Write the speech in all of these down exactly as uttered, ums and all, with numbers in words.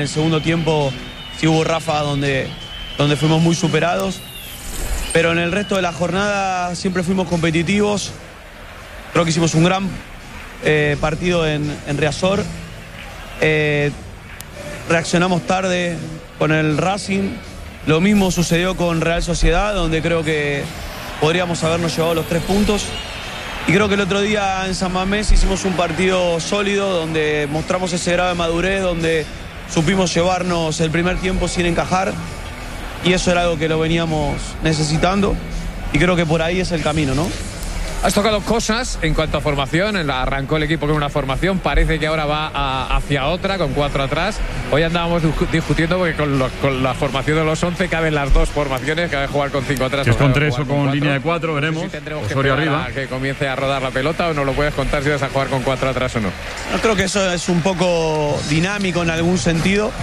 En el segundo tiempo sí hubo ráfagas donde, donde fuimos muy superados, pero en el resto de la jornada siempre fuimos competitivos. Creo que hicimos un gran eh, partido en, en Riazor. Eh, reaccionamos tarde con el Racing. Lo mismo sucedió con Real Sociedad, donde creo que podríamos habernos llevado los tres puntos. Y creo que el otro día en San Mamés hicimos un partido sólido, donde mostramos ese grado de madurez, donde supimos llevarnos el primer tiempo sin encajar. Y eso era algo que lo veníamos necesitando. Y creo que por ahí es el camino, ¿no? Has tocado cosas en cuanto a formación. Arrancó el equipo con una formación, parece que ahora va a, hacia otra, con cuatro atrás. Hoy andábamos discutiendo porque con, lo, con la formación de los once caben las dos formaciones, cabe jugar con cinco atrás. Que es con tres o con, con línea de cuatro, veremos. No sé si tendremos Osorio que arriba. A que comience a rodar la pelota, o no lo puedes contar si vas a jugar con cuatro atrás o no. No, creo que eso es un poco dinámico en algún sentido,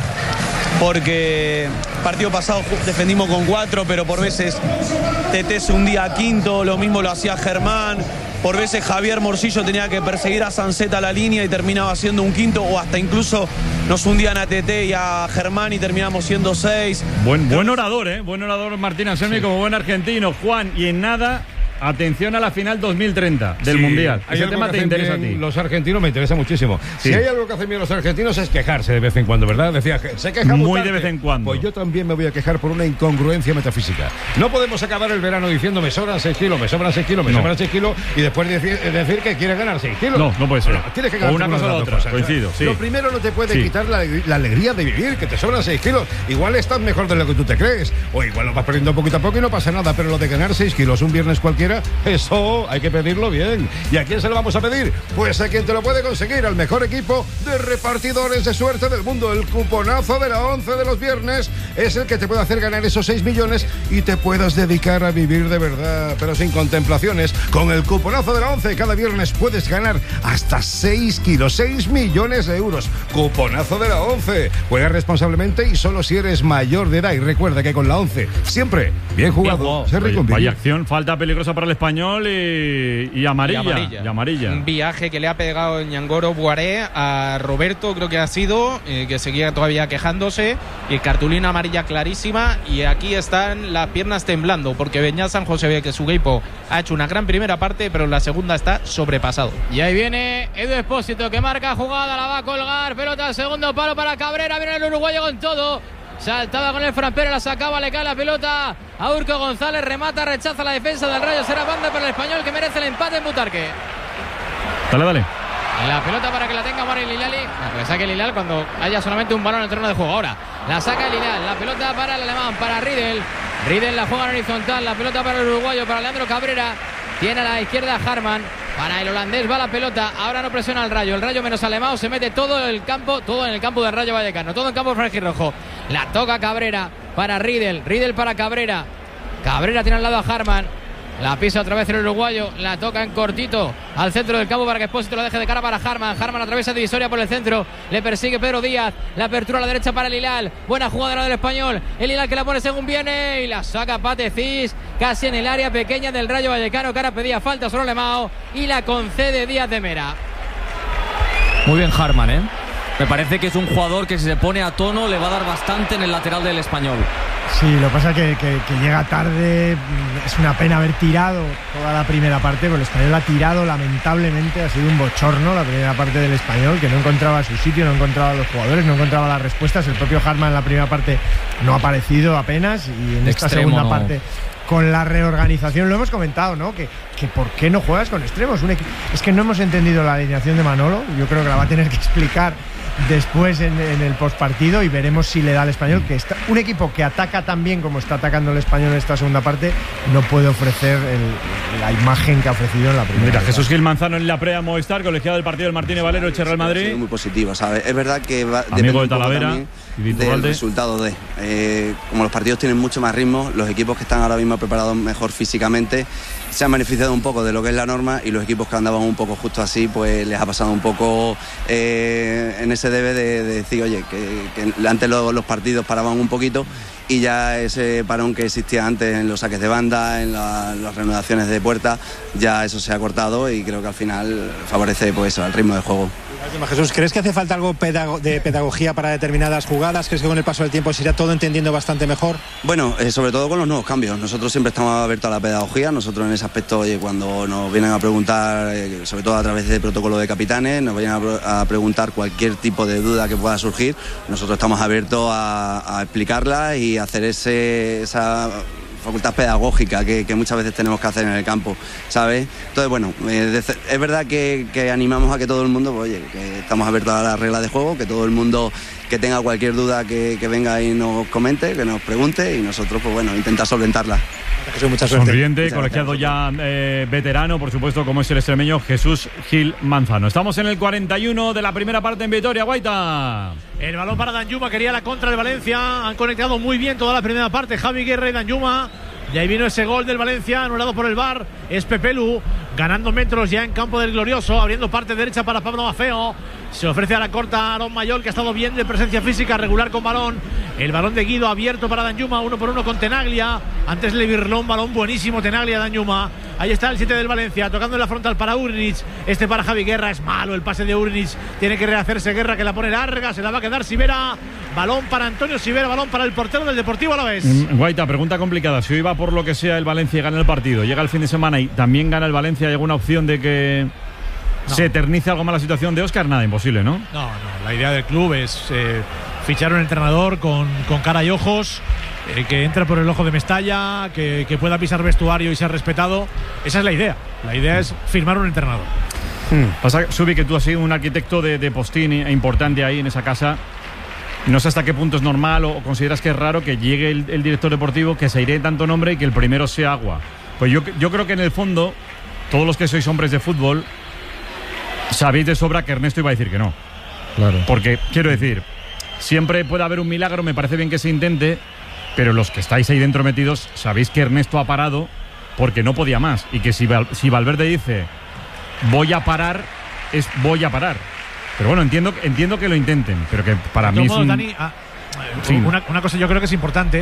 porque el partido pasado defendimos con cuatro, pero por veces Tete se hundía a quinto, lo mismo lo hacía Germán, por veces Javier Morcillo tenía que perseguir a Sanceta a la línea y terminaba siendo un quinto, o hasta incluso nos hundían a Tete y a Germán y terminamos siendo seis. Buen, buen orador, ¿eh? Buen orador Martín Anselmi, sí, como buen argentino. Juan, y en nada... Atención a la final dos mil treinta del sí, Mundial. Ese tema te interesa a ti. Los argentinos me interesa muchísimo. Sí. Si hay algo que hacen bien los argentinos es quejarse de vez en cuando, ¿verdad? Decía, se queja muy bastante. de vez en cuando. Pues yo también me voy a quejar por una incongruencia metafísica. No podemos acabar el verano diciendo me sobran seis kilos, me sobran seis kilos, me no. sobran seis kilos y después decir, decir que quieres ganar seis kilos. No, no puede ser. Bueno, tienes que ganar o una cosa o la otra. Cosas, coincido. Sí. Lo primero no te puede sí. quitar la, la alegría de vivir, que te sobran seis kilos. Igual estás mejor de lo que tú te crees. O igual lo vas perdiendo poquito a poco y no pasa nada. Pero lo de ganar seis kilos un viernes cualquiera, eso hay que pedirlo bien. ¿Y a quién se lo vamos a pedir? Pues a quien te lo puede conseguir, al mejor equipo de repartidores de suerte del mundo. El cuponazo de la once de los viernes es el que te puede hacer ganar esos seis millones y te puedas dedicar a vivir de verdad, pero sin contemplaciones. Con el cuponazo de la once cada viernes puedes ganar hasta seis kilos, seis millones de euros. Cuponazo de la once. Juega responsablemente y solo si eres mayor de edad. Y recuerda que con la once siempre bien jugado. Se reconviene. Vaya acción, falta peligrosa para el Español y Y amarilla, y amarilla. Y amarilla. Un viaje que le ha pegado Ñangoro Buaré a Roberto, creo que ha sido, eh, que seguía todavía quejándose. Y cartulina amarilla clarísima. Y aquí están las piernas temblando, porque Beñat San José ve que su equipo ha hecho una gran primera parte, pero en la segunda está sobrepasado. Y ahí viene Edu Espósito, que marca jugada, la va a colgar. Pelota al segundo palo para Cabrera. Viene el uruguayo con todo. Saltaba con el Fran Pérez, la sacaba, le cae la pelota a Urco González, remata, rechaza la defensa del Rayo. Será banda para el Español, que merece el empate en Butarque. Dale, dale. La pelota para que la tenga Mario Lilali. La que saque Lilal cuando haya solamente un balón en el terreno de juego. Ahora la saca Lilal, la pelota para el alemán, para Riedel. Riedel la juega en horizontal, la pelota para el uruguayo, para Leandro Cabrera. Tiene a la izquierda Harman. Para el holandés va la pelota. Ahora no presiona el Rayo. El Rayo menos Alemão se mete todo el campo, todo en el campo del Rayo Vallecano. Todo en campo franjirrojo. La toca Cabrera para Riedel. Riedel para Cabrera. Cabrera tiene al lado a Harman. La pisa otra vez el uruguayo. La toca en cortito al centro del campo para que Espósito lo deje de cara para Harman. Harman atraviesa divisoria por el centro. Le persigue Pedro Díaz. La apertura a la derecha para el Hilal. Buena jugada del Español. El Hilal que la pone según viene. Y la saca Pate Cis. Casi en el área pequeña del Rayo Vallecano, que ahora pedía falta sobre Alemão. Y la concede Díaz de Mera. Muy bien Harman, ¿eh? Me parece que es un jugador que si se pone a tono le va a dar bastante en el lateral del Español. Sí, lo que pasa es que, que, que llega tarde. Es una pena haber tirado toda la primera parte, porque el Español ha tirado lamentablemente. Ha sido un bochorno la primera parte del Español, que no encontraba su sitio, no encontraba a los jugadores, no encontraba las respuestas. El propio Harman en la primera parte no ha aparecido apenas, y en esta Extremo, segunda no. parte, con la reorganización, lo hemos comentado, ¿no? Que, que ¿por qué no juegas con extremos? Un es que no hemos entendido la alineación de Manolo. Yo creo que la va a tener que explicar después en, en el postpartido, y veremos si le da al Español, que está un equipo que ataca tan bien como está atacando el Español en esta segunda parte, no puede ofrecer el, la imagen que ha ofrecido en la primera. Mira, Jesús Gil Manzano en la Prea Movistar, colegiado del partido del Martínez Valero, el Real Madrid. Muy positivo, ¿sabes? Es verdad que va, amigo de Talavera y del resultado de eh, como los partidos tienen mucho más ritmo, los equipos que están ahora mismo preparados mejor físicamente se han beneficiado un poco de lo que es la norma, y los equipos que andaban un poco justo así, pues les ha pasado un poco eh, en ese debe de, de decir, oye, que, que antes los, los partidos paraban un poquito, y ya ese parón que existía antes en los saques de banda, en la, las reanudaciones de puerta, ya eso se ha cortado, y creo que al final favorece pues eso, el ritmo de juego. Jesús, ¿crees que hace falta algo pedago- de pedagogía para determinadas jugadas? ¿Crees que con el paso del tiempo se irá todo entendiendo bastante mejor? Bueno, eh, sobre todo con los nuevos cambios. Nosotros siempre estamos abiertos a la pedagogía. Nosotros en ese aspecto, oye, cuando nos vienen a preguntar, eh, sobre todo a través del protocolo de capitanes, nos vienen a, pro- a preguntar cualquier tipo de duda que pueda surgir, nosotros estamos abiertos a, a explicarla y hacer ese, esa facultad pedagógica que, que muchas veces tenemos que hacer en el campo, ¿sabes? Entonces, bueno, eh, es verdad que, que animamos a que todo el mundo, pues, oye, que estamos abiertos a las reglas de juego, que todo el mundo que tenga cualquier duda que, que venga y nos comente, que nos pregunte y nosotros, pues bueno, intentar solventarla. Jesús, mucha suerte. Sonriente, Muchas colegiado gracias. ya eh, veterano, por supuesto, como es el extremeño Jesús Gil Manzano. Estamos en el cuarenta y uno de la primera parte en Vitoria, Guaita. El balón para Danjuma, quería la contra de Valencia. Han conectado muy bien toda la primera parte Javi Guerra y Danjuma. Y ahí vino ese gol del Valencia, anulado por el V A R. Es Pepelu, ganando metros ya en campo del Glorioso, abriendo parte derecha para Pablo Mafeo. Se ofrece a la corta a Aaron Mayol, que ha estado bien de presencia física, regular con balón. El balón de Guido abierto para Danjuma, uno por uno con Tenaglia. Antes le virló un balón buenísimo Tenaglia, Danjuma. Ahí está el siete del Valencia, tocando en la frontal para Urnic. Este para Javi Guerra, es malo el pase de Urnic. Tiene que rehacerse Guerra, que la pone larga, se la va a quedar Sivera. Balón para Antonio Sivera, balón para el portero del Deportivo Alavés. Mm, Guaita, pregunta complicada. Si hoy va por lo que sea el Valencia y gana el partido, llega el fin de semana y también gana el Valencia, ¿hay alguna opción de que No. se eternice algo más la situación de Óscar? Nada, imposible, ¿no? No, no, la idea del club es eh, fichar un entrenador con, con cara y ojos, eh, que entre por el ojo de Mestalla, que, que pueda pisar vestuario y ser respetado. Esa es la idea. La idea es firmar un entrenador. Hmm. Pasa, Subi, que tú has sido un arquitecto de, de postín e importante ahí en esa casa. No sé hasta qué punto es normal o, o consideras que es raro que llegue el, el director deportivo, que se iré tanto nombre y que el primero sea Agua. Pues yo, yo creo que en el fondo, todos los que sois hombres de fútbol, sabéis de sobra que Ernesto iba a decir que no. Claro. Porque, quiero decir, siempre puede haber un milagro, me parece bien que se intente, pero los que estáis ahí dentro metidos, sabéis que Ernesto ha parado porque no podía más. Y que si, Val, si Valverde dice voy a parar, es voy a parar. Pero bueno, entiendo, entiendo que lo intenten, pero que para De mí todos es modos, un... Dani, ah, Sí. una, una cosa yo creo que es importante.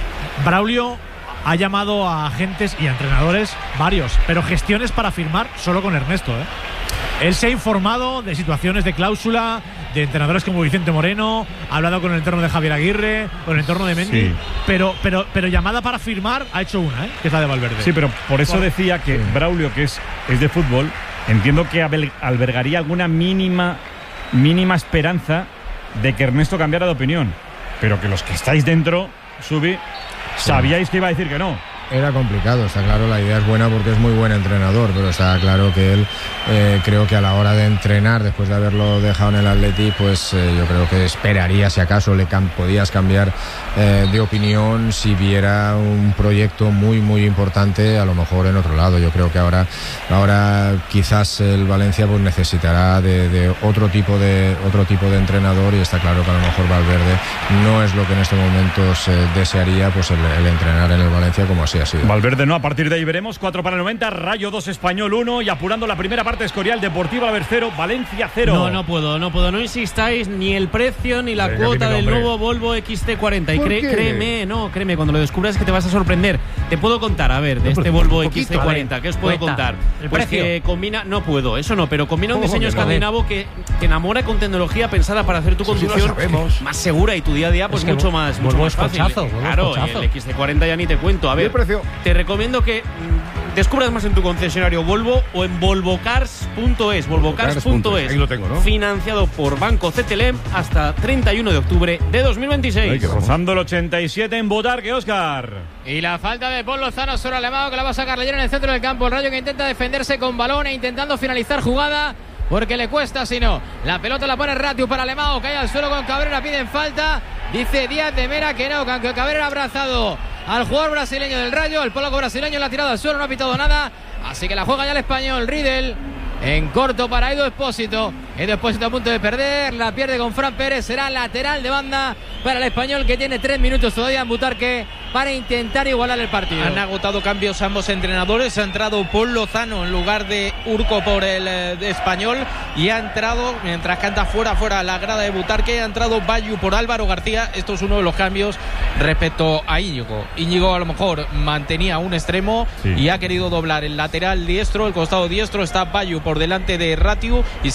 Braulio ha llamado a agentes y a entrenadores varios, pero gestiones para firmar solo con Ernesto, ¿eh? Él se ha informado de situaciones de cláusula, de entrenadores como Vicente Moreno, ha hablado con el entorno de Javier Aguirre, con el entorno de Mendy, Sí. pero, pero, pero llamada para firmar ha hecho una, ¿eh? Que es la de Valverde. Sí, pero por eso decía que Braulio, que es, es de fútbol, entiendo que abel- albergaría alguna mínima, mínima esperanza de que Ernesto cambiara de opinión. Pero que los que estáis dentro, Subi, sabíais que iba a decir que no. Era complicado, está claro, la idea es buena porque es muy buen entrenador, pero está claro que él eh, creo que a la hora de entrenar, después de haberlo dejado en el Atleti, pues eh, yo creo que esperaría, si acaso le cam- podías cambiar eh, de opinión si viera un proyecto muy muy importante, a lo mejor en otro lado. Yo creo que ahora, ahora quizás el Valencia pues necesitará de, de otro tipo de otro tipo de entrenador, y está claro que a lo mejor Valverde no es lo que en este momento se desearía, pues el, el entrenar en el Valencia como así ha sido. Valverde no, a partir de ahí veremos. cuatro para el noventa, Rayo dos, Español uno, y apurando la primera parte, Escorial, Deportivo Alavés cero, Valencia cero. No, no puedo, no puedo. No insistáis ni el precio ni la Venga, cuota dímelo, del hombre. nuevo Volvo X C cuarenta. Y ¿Por cre- qué? créeme, no, créeme, cuando lo descubras es que te vas a sorprender. Te puedo contar, a ver, de este Volvo X C cuarenta, ¿qué os puedo Cuenta. contar? ¿El Pues precio? que combina, no puedo, eso no, pero combina un ¿Cómo diseño que no? escandinavo que te enamora con tecnología pensada para hacer tu Sí, sí, lo conducción sabemos. más segura y tu día a día pues Es que mucho Vol- más, mucho Volvo más es fácil. cochazo, Volvo es Claro, cochazo. el X C cuarenta ya ni te cuento. A ¿Y ver, el precio? te recomiendo que mm, descubras más en tu concesionario Volvo o en volvocars punto es. volvocars punto es. Ahí lo tengo, ¿no? Financiado por Banco C T L M hasta treinta y uno de octubre de dos mil veintiséis. Rozando el ochenta y siete en Botarque, Óscar. Y la falta de Paul Lozano sobre Alemão, que la va a sacar Leyer en el centro del campo. El Rayo que intenta defenderse con balón e intentando finalizar jugada, porque le cuesta, si no. La pelota la pone Ratiu para Alemão, cae al suelo con Cabrera, piden falta. Dice Díaz de Mera que no, que aunque Cabrera ha abrazado al jugador brasileño del Rayo, el polaco brasileño la ha tirado al suelo, no ha pitado nada. Así que la juega ya el español Riedel. En corto para Edu Expósito. Edu Expósito a punto de perder. La pierde con Fran Pérez. Será lateral de banda para el español, que tiene tres minutos todavía en Butarque para intentar igualar el partido. Han agotado cambios ambos entrenadores. Ha entrado Paul Lozano en lugar de Urco por el eh, de español. Y ha entrado, mientras canta fuera, fuera la grada de Butarque, ha entrado Bayu por Álvaro García. Esto es uno de los cambios respecto a Íñigo. Íñigo a lo mejor mantenía un extremo, Sí. y ha querido doblar el lateral diestro, el costado diestro. Está Bayu por delante de Ratiu y se ha ido a la izquierda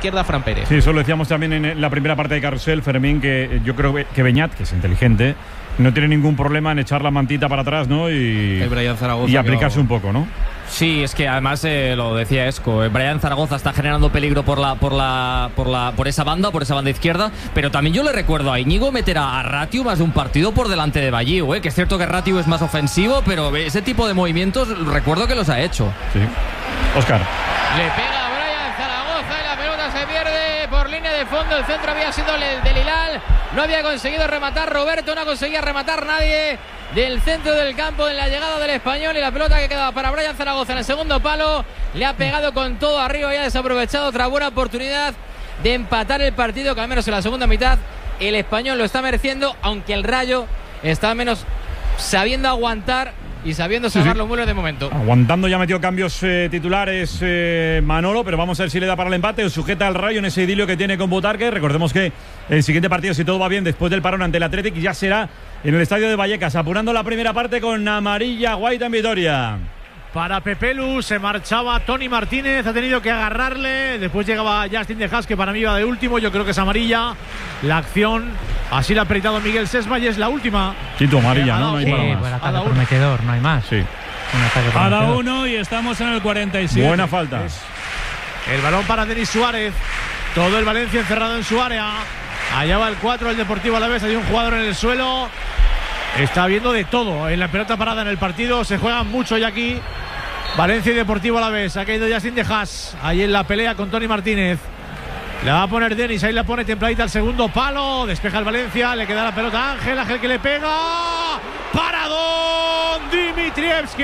izquierda Fran Pérez. Sí, eso lo decíamos también en la primera parte de Carrusel, Fermín, que yo creo que Beñat, que es inteligente, no tiene ningún problema en echar la mantita para atrás, ¿no? Y, y aplicarse un poco, ¿no? Sí, es que además eh, lo decía Esco, eh, Brian Zaragoza está generando peligro por la, por la, por la, por esa banda, por esa banda izquierda, pero también yo le recuerdo a Íñigo meter a Ratiu más de un partido por delante de Balliu, eh, que es cierto que Ratiu es más ofensivo, pero ese tipo de movimientos recuerdo que los ha hecho. Sí. Óscar. Le pega a Brian Zaragoza y la pelota se pierde por línea de fondo. El centro había sido el del Hilal, no había conseguido rematar Roberto, no conseguía rematar nadie del centro del campo en la llegada del Español, y la pelota que quedaba para Brian Zaragoza en el segundo palo, le ha pegado con todo arriba y ha desaprovechado otra buena oportunidad de empatar el partido, que al menos en la segunda mitad el Español lo está mereciendo, aunque el Rayo está al menos sabiendo aguantar y sabiendo salvar sí, sí. los muebles de momento. Aguantando, ya metió cambios eh, titulares eh, Manolo, pero vamos a ver si le da para el empate o sujeta al Rayo en ese idilio que tiene con Butarque. Recordemos que el siguiente partido, si todo va bien, después del parón ante el Athletic, ya será en el estadio de Vallecas, apurando la primera parte con amarilla Guaita en Vitoria. Para Pepelu se marchaba Tony Martínez, ha tenido que agarrarle, después llegaba Justin De Haas, que para mí iba de último, yo creo que es amarilla la acción, así la ha apretado Miguel Sesma y es la última. Quito amarilla, ¿no? No hay sí, para más. Buen ataque prometedor, no hay más. Sí. Un ataque Cada uno y estamos en el cuarenta y siete. Buena falta. Es el balón para Denis Suárez, todo el Valencia encerrado en su área, allá va el cuatro, el Deportivo Alavés, hay un jugador en el suelo. Está viendo de todo en la pelota parada en el partido. Se juega mucho ya aquí. Valencia y Deportivo Alavés. Ha caído Justin De Haas ahí en la pelea con Tony Martínez. La va a poner Denis. Ahí la pone templadita al segundo palo. Despeja el Valencia. Le queda la pelota a Ángel. Ángel que le pega. ¡Paradón! Dimitrievski.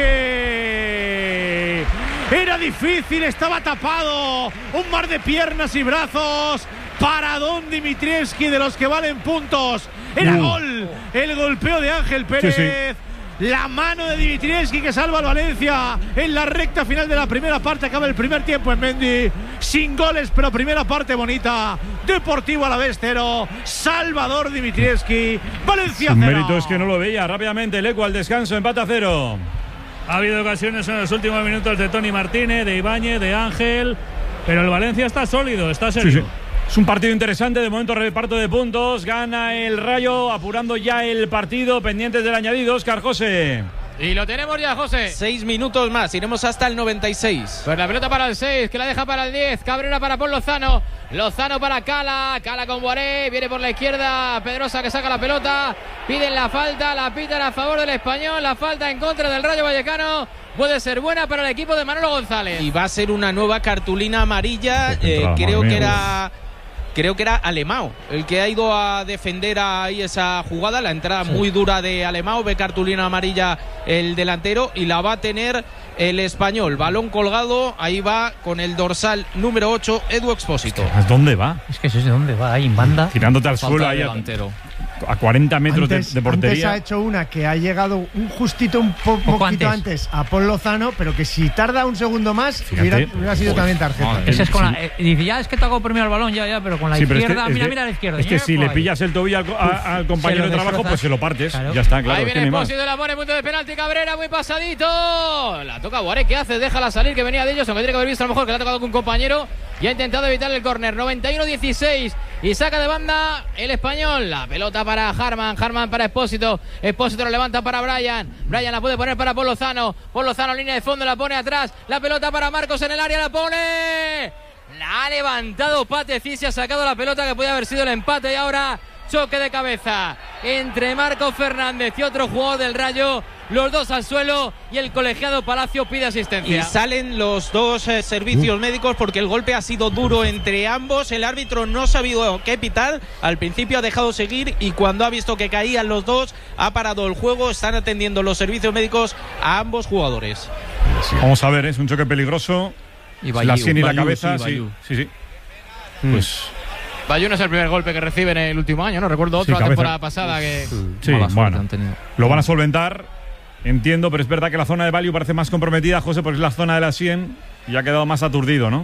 Era difícil. Estaba tapado. Un mar de piernas y brazos. Paradón Dimitrievski, de los que valen puntos. Era uh. gol. El golpeo de Ángel Pérez. Sí, sí. La mano de Dimitrievski que salva al Valencia en la recta final de la primera parte. Acaba el primer tiempo en Mendy. Sin goles, pero primera parte bonita. Deportivo Alavés cero. Salvador Dimitrievski. Valencia cero. Su mérito es que no lo veía. Rápidamente el Eco al descanso. Empate a cero. Ha habido ocasiones en los últimos minutos de Tony Martínez, de Ibáñez, de Ángel. Pero el Valencia está sólido, está serio. Sí, sí. Es un partido interesante, de momento reparto de puntos, gana el Rayo, apurando ya el partido, pendientes del añadido, Óscar José. Y lo tenemos ya, José. Seis minutos más, iremos hasta el noventa y seis. Pues la pelota para el seis, que la deja para el diez. Cabrera para Paul Lozano. Lozano para Cala. Cala con Boaré. Viene por la izquierda. Pedrosa que saca la pelota. Piden la falta. La pitan a favor del Español. La falta en contra del Rayo Vallecano. Puede ser buena para el equipo de Manolo González. Y va a ser una nueva cartulina amarilla. Eh, creo que era... Creo que era Alemão el que ha ido a defender ahí esa jugada, la entrada sí. muy dura de Alemão, ve cartulina amarilla el delantero y la va a tener el Español. Balón colgado, ahí va con el dorsal número ocho, Edu Expósito. ¿A dónde va? Es que eso es de dónde va, ahí en banda. Tirándote al suelo ahí delantero. A cuarenta metros antes, de, de portería. Antes ha hecho una que ha llegado un justito, un po poquito antes. antes a Paul Lozano, pero que si tarda un segundo más, Fíjate, hubiera, hubiera sido pues, también tarjeta. Madre, Ese es con sí. la, eh, dice, ya es que te hago premio al balón, ya, ya, pero con la sí, izquierda, es que, mira, es mira a la izquierda. Es que si le pillas el tobillo al, a, al compañero de trabajo, pues se lo partes. Claro. Ya está, claro. Ahí viene Expósito, la pone, punto de penalti, Cabrera, muy pasadito. La toca Boaré, ¿qué hace? Déjala salir, que venía de ellos, aunque tiene que haber visto a lo mejor que le ha tocado con un compañero y ha intentado evitar el córner. noventa y uno dieciséis y saca de banda el Español. La pelota para Harman, Harman para Expósito. Expósito lo levanta para Brian. Brian la puede poner para Paul Lozano. Paul Lozano, línea de fondo, la pone atrás. La pelota para Marcos en el área, la pone. La ha levantado Pateci, se ha sacado la pelota que podía haber sido el empate y ahora choque de cabeza entre Marcos Fernández y otro jugador del Rayo. Los dos al suelo y el colegiado Palacio pide asistencia. Y salen los dos eh, servicios uh. médicos porque el golpe ha sido duro entre ambos. El árbitro no ha sabido qué pitar. Al principio ha dejado seguir y cuando ha visto que caían los dos ha parado el juego. Están atendiendo los servicios médicos a ambos jugadores. Vamos a ver, es un choque peligroso. Y Bayou, la sien y Bayou, la cabeza, sí, sí, sí, sí. Mm. Pues... Bayou no es el primer golpe que recibe en el último año, ¿no? Recuerdo otro sí, la temporada pasada que... Sí, bueno, lo van a solventar, entiendo, pero es verdad que la zona de Bayou parece más comprometida, José, porque es la zona de la sien y ha quedado más aturdido, ¿no?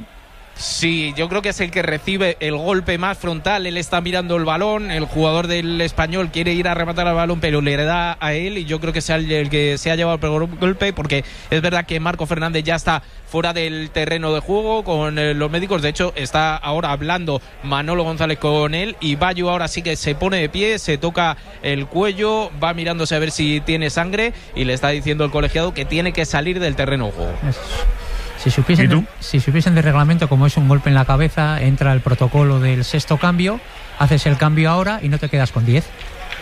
Sí, yo creo que es el que recibe el golpe más frontal. Él está mirando el balón, el jugador del Español quiere ir a rematar el balón, pero le da a él, y yo creo que es el que se ha llevado el peor golpe, porque es verdad que Marco Fernández ya está fuera del terreno de juego con eh, los médicos. De hecho, está ahora hablando Manolo González con él, y Bayo ahora sí que se pone de pie, se toca el cuello, va mirándose a ver si tiene sangre, y le está diciendo el colegiado que tiene que salir del terreno de juego. Es... Si supiesen, de, si supiesen de reglamento, como es un golpe en la cabeza, entra el protocolo del sexto cambio, haces el cambio ahora y no te quedas con diez.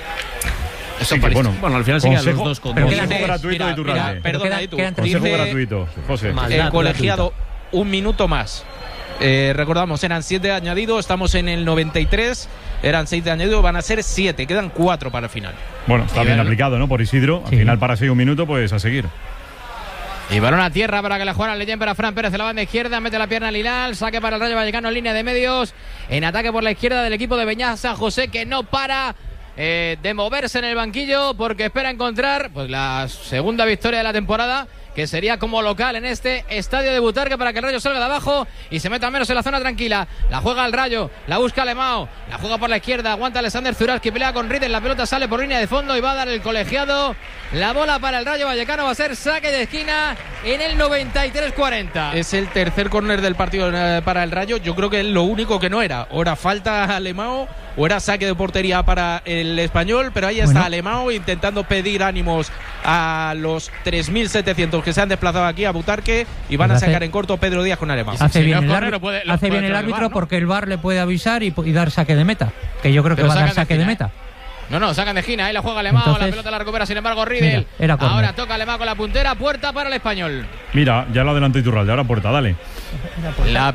Eso sí, que, bueno, bueno, al final se quedan los dos con consejo dos. gratuito de Iturralde. Perdona, quedan, quedan consejo dice, gratuito, José. El colegiado, un minuto más. Eh, recordamos, eran siete añadidos, estamos en el noventa y tres, eran seis de añadido, van a ser siete, quedan cuatro para el final. Bueno, está bien aplicado, ¿no? Por Isidro, al sí. final para seis un minuto, pues a seguir. Y balón a tierra para que la juegue Leyen para Fran Pérez en la banda izquierda, mete la pierna Lilal, saque para el Rayo Vallecano en línea de medios, en ataque por la izquierda del equipo de Beñat San José, que no para eh, de moverse en el banquillo porque espera encontrar pues la segunda victoria de la temporada, que sería como local en este estadio de Butarque, para que el Rayo salga de abajo y se meta al menos en la zona tranquila. La juega el Rayo, la busca Alemão, la juega por la izquierda, aguanta Alexander Zuralski, pelea con Riedel, la pelota sale por línea de fondo y va a dar el colegiado. La bola para el Rayo Vallecano, va a ser saque de esquina en el noventa y tres cuarenta. Es el tercer córner del partido para el Rayo. Yo creo que es lo único que no era. O era falta a Alemão o era saque de portería para el Español, pero ahí está bueno. Alemão intentando pedir ánimos a los tres mil setecientos que se han desplazado aquí a Butarque, y van a sacar en corto Pedro Díaz con Alemão. Hace bien el, árbitro, puede, hace bien el árbitro, ¿no? Porque el V A R le puede avisar y, y dar saque de meta, que yo creo que pero va a dar saque de, de meta. No, no, sacan de esquina, ahí la juega Alemão, Entonces, la pelota la recupera sin embargo Riedel. Mira, ahora toca Alemão con la puntera, puerta para el Español. Mira, ya lo adelantó Iturralde, ahora puerta, dale. La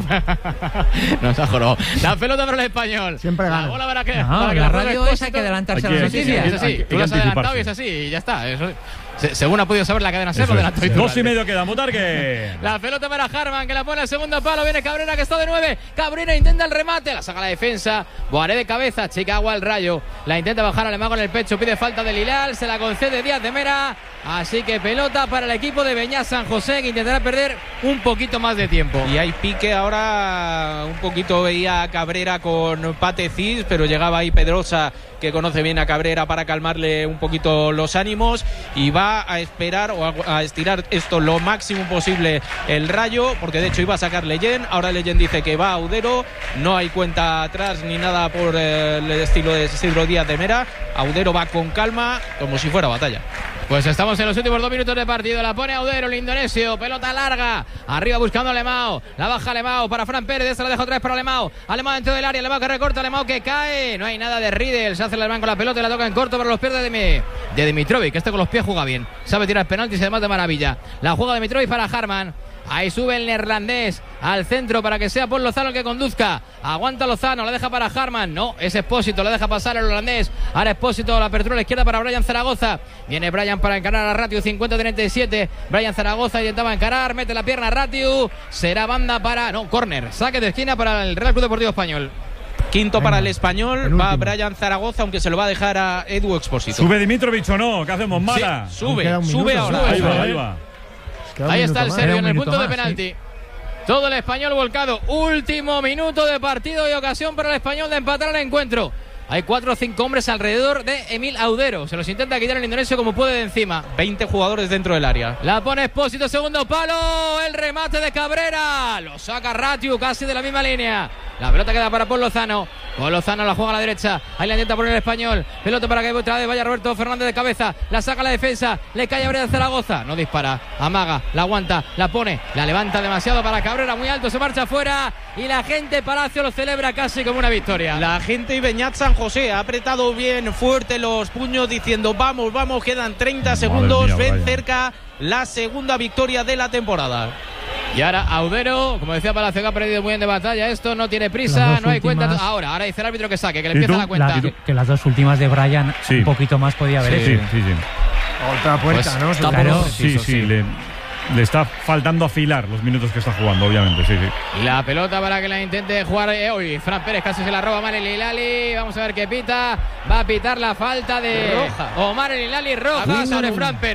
no se ha jorado. La pelota para el Español. Siempre gana. La bola para que, no, para que la, la radio esa hay que adelantarse a las noticias. Es así, tú lo has adelantado y es así, y ya está. Eso, se, según ha podido saber la cadena SER, lo adelantó Iturralde. Dos y medio queda, Butarque. La pelota para Harman, que la pone al segundo palo. Viene Cabrera, que está de nueve. Cabrera intenta el remate, la saca la defensa. Boaré de cabeza, chica agua al Rayo. La intenta bajar Alemão con el pecho, pide falta de Lilal, se la concede Díaz de Mera. Así que pelota para el equipo de Beñat San José, que intentará perder un poquito más de tiempo. Y hay pique ahora, un poquito veía a Cabrera con Pate Cis, pero llegaba ahí Pedrosa, que conoce bien a Cabrera, para calmarle un poquito los ánimos, y va a esperar o a estirar esto lo máximo posible el Rayo, porque de hecho iba a sacar Leyen, ahora Leyen dice que va a Audero, no hay cuenta atrás ni nada por el estilo de Isidro Díaz de Mera. Audero va con calma, como si fuera batalla. Pues estamos en los últimos dos minutos de partido. La pone Audero, el indonesio. Pelota larga. Arriba buscando a Alemão. La baja Alemão para Fran Pérez. Esta la deja otra vez para Alemão. Alemão dentro del área. Alemão que recorta. Alemão que cae. No hay nada de Riedel. Se hace el Alemão con la pelota y la toca en corto para los pies de, de, de Dimitrovic. Este con los pies juega bien. Sabe tirar penaltis y además de maravilla. La juega Dimitrovic para Harman. Ahí sube el neerlandés al centro para que sea Paul Lozano el que conduzca. Aguanta Lozano, la deja para Harman. No, es Expósito, la deja pasar el holandés. Ahora Expósito, la apertura a la izquierda para Brian Zaragoza. Viene Brian para encarar a Ratiu, cincuenta treinta y siete. Brian Zaragoza intentaba encarar, mete la pierna a Ratiu. Será banda para... No, córner. Saque de esquina para el Real Club Deportivo Español. Quinto para el Español, va Brian Zaragoza, aunque se lo va a dejar a Edu Expósito. ¿Sube Dimitrovic o no? ¿Qué hacemos? Mala. Sí, sube, sube ahora. Ahí va, ahí va. Ahí está el serbio en el punto de penalti. Todo el Español volcado. Último minuto de partido y ocasión para el Español de empatar el encuentro. Hay cuatro o cinco hombres alrededor de Emil Audero. Se los intenta quitar el indonesio como puede de encima. veinte jugadores dentro del área. La pone Expósito, segundo palo. El remate de Cabrera. Lo saca Ratiu casi de la misma línea. La pelota queda para Paul Lozano. Paul Lozano la juega a la derecha. Ahí la intenta poner el Español. Pelota para que otra vez vaya Roberto Fernández de cabeza. La saca a la defensa. Le cae a Brian Zaragoza. No dispara. Amaga. La aguanta. La pone. La levanta demasiado para Cabrera. Muy alto. Se marcha afuera. Y la gente Palacio lo celebra casi como una victoria. La gente y Beñat San José ha apretado bien fuerte los puños diciendo vamos, vamos. Quedan treinta segundos. Mía, ven vaya. cerca la segunda victoria de la temporada. Y ahora Audero, como decía Palacio, que ha perdido muy bien de batalla. Esto no tiene prisa, no hay últimas... cuenta. Ahora, ahora dice el árbitro que saque, que le empieza la cuenta. La, que, que las dos últimas de Brian, sí. un poquito más podía haber sí, hecho. Sí, sí, sí. Otra puerta, pues, ¿no? Claro. Sí, sí, sí. Le, le está faltando afilar los minutos que está jugando, obviamente, sí, sí. La pelota para que la intente jugar eh, hoy. Fran Pérez casi se la roba Omar El Hilali. Vamos a ver qué pita. Va a pitar la falta de roja. Omar El Hilali, roja uh. sobre Fran Pérez.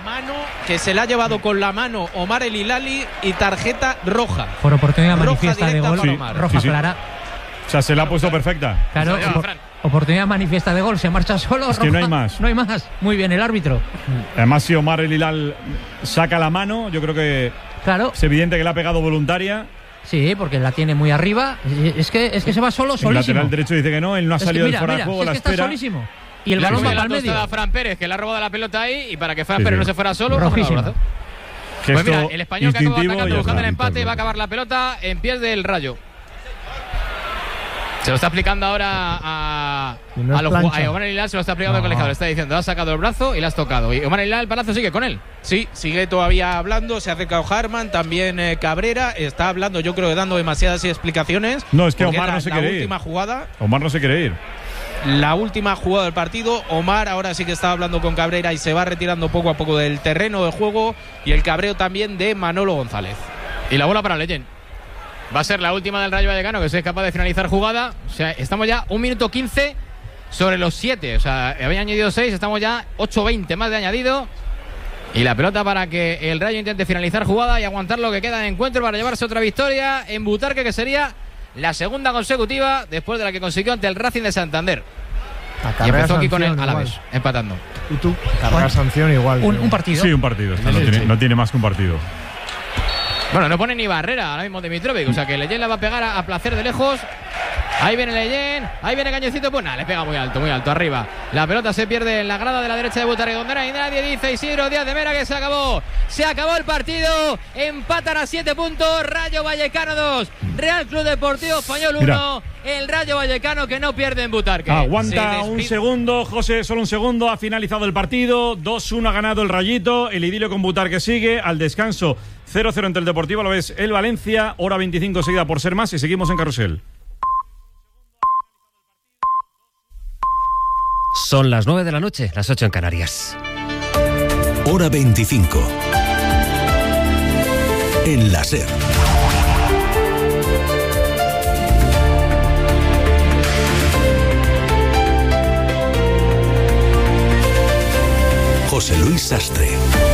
Mano que se la ha llevado con la mano Omar El Hilali y tarjeta roja. Por oportunidad Roja manifiesta de directa gol, para Omar. roja Sí, sí. clara. O sea, se la ha puesto perfecta. Claro, Eso, opor- Fran. oportunidad manifiesta de gol, se marcha solo. Es que no hay más. No hay más. Muy bien, el árbitro. Además, si Omar El Hilal saca la mano, yo creo que Claro. es evidente que la ha pegado voluntaria. Sí, porque la tiene muy arriba. Es que, es que se va solo, El solísimo. lateral derecho dice que no, él no ha Es que salido mira, del fuera mira, de juego, si es la que está espera. solísimo. Y el Le balón ha va cogido para la el medio. tostada a Fran Pérez, que le ha robado la pelota ahí, y para que Fran Sí, Pérez sí. no se fuera solo, roja Rojísimo. el brazo. Gesto Pues mira, el español que acaba instintivo atacando, y buscando el ya está. empate, va a acabar la pelota en pies del Rayo. Se lo está explicando ahora a, Y no es a los plancha. a Omar El Hilal, se lo está explicando No. al colegiado. Le está diciendo, has sacado el brazo y le has tocado. Y Omar El Hilal, el palazo sigue con él. Sí, sigue todavía hablando, se ha acercado Harman, también eh, Cabrera, está hablando, yo creo que dando demasiadas explicaciones. No, es que porque Omar la- no se la quiere ir. última jugada, Omar no se quiere ir. la última jugada del partido, Omar ahora sí que está hablando con Cabrera y se va retirando poco a poco del terreno de juego, y el cabreo también de Manolo González. Y la bola para Leyen. Va a ser la última del Rayo Vallecano, que es capaz de finalizar jugada. O sea, estamos ya un minuto quince sobre los siete. O sea, había añadido seis, estamos ya ocho veinte más de añadido. Y la pelota para que el Rayo intente finalizar jugada y aguantar lo que queda de encuentro para llevarse otra victoria en Butarque, que sería la segunda consecutiva después de la que consiguió ante el Racing de Santander. Y empezó aquí con el Alavés, empatando. ¿Y tú? Carrera sanción igual. Un, tío. un partido. Sí, un partido. Esta no, tiene, no tiene más que un partido. Bueno, no pone ni barrera ahora mismo Dimitrovic, o sea que Leyen la va a pegar a, a placer de lejos. Ahí viene Leyen, ahí viene Cañecito, pues nada, le pega muy alto, muy alto, arriba. La pelota se pierde en la grada de la derecha de Butarque, donde no hay nadie, dice Isidro Díaz de Mera que se acabó. Se acabó el partido, empatan a siete puntos, Rayo Vallecano dos, Real Club Deportivo Español uno. El Rayo Vallecano que no pierde en Butarque. Aguanta Se un despide- segundo, José, solo un segundo. Ha finalizado el partido. dos uno ha ganado el Rayito. El idilio con Butarque sigue. Al descanso, cero cero entre el Deportivo. Lo ves el Valencia. Hora veinticinco seguida por ser más. Y seguimos en Carrusel. Son las nueve de la noche, las ocho en Canarias. Hora veinticinco. En la SER. José Luis Sastre.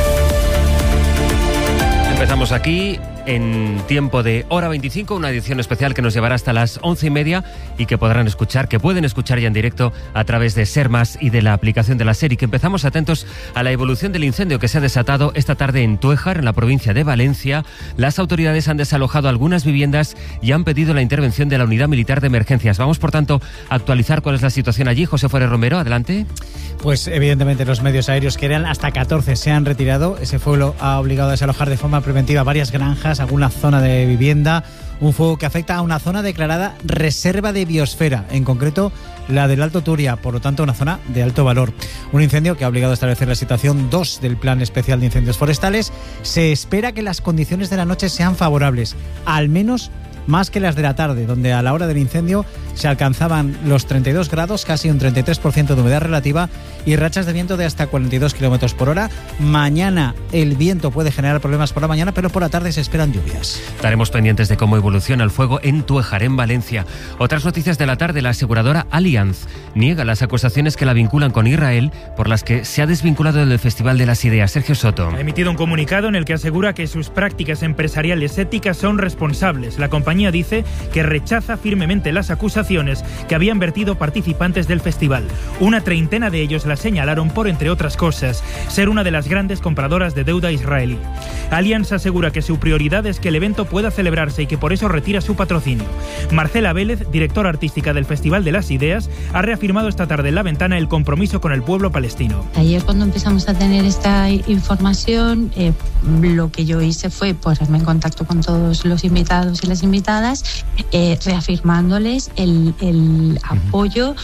Empezamos aquí en tiempo de Hora veinticinco, una edición especial que nos llevará hasta las once y media y que podrán escuchar, que pueden escuchar ya en directo a través de Ser Más y de la aplicación de la SER, y que empezamos atentos a la evolución del incendio que se ha desatado esta tarde en Tuéjar, en la provincia de Valencia. Las autoridades han desalojado algunas viviendas y han pedido la intervención de la Unidad Militar de Emergencias. Vamos, por tanto, a actualizar cuál es la situación allí. José Fuere Romero, adelante. Pues evidentemente los medios aéreos, que eran hasta catorce, se han retirado. Ese fuego ha obligado a desalojar de forma preventiva varias granjas, alguna zona de vivienda. Un fuego que afecta a una zona declarada reserva de biosfera, en concreto la del Alto Turia, por lo tanto una zona de alto valor. Un incendio que ha obligado a establecer la situación dos del Plan Especial de Incendios Forestales. Se espera que las condiciones de la noche sean favorables, al menos más que las de la tarde, donde a la hora del incendio se alcanzaban los treinta y dos grados, casi un treinta y tres por ciento de humedad relativa y rachas de viento de hasta cuarenta y dos kilómetros por hora. Mañana el viento puede generar problemas por la mañana, pero por la tarde se esperan lluvias. Estaremos pendientes de cómo evoluciona el fuego en Tuéjar, en Valencia. Otras noticias de la tarde: la aseguradora Allianz niega las acusaciones que la vinculan con Israel, por las que se ha desvinculado del Festival de las Ideas. Sergio Soto. Ha emitido un comunicado en el que asegura que sus prácticas empresariales éticas son responsables. La compañía dice que rechaza firmemente las acusaciones que habían vertido participantes del festival. Una treintena de ellos la señalaron por, entre otras cosas, ser una de las grandes compradoras de deuda israelí. Allianz asegura que su prioridad es que el evento pueda celebrarse y que por eso retira su patrocinio. Marcela Vélez, directora artística del Festival de las Ideas, ha reafirmado esta tarde en La Ventana el compromiso con el pueblo palestino. Ayer, cuando empezamos a tener esta información, eh, lo que yo hice fue ponerme en contacto con todos los invitados y las invitadas, eh, reafirmándoles el, el apoyo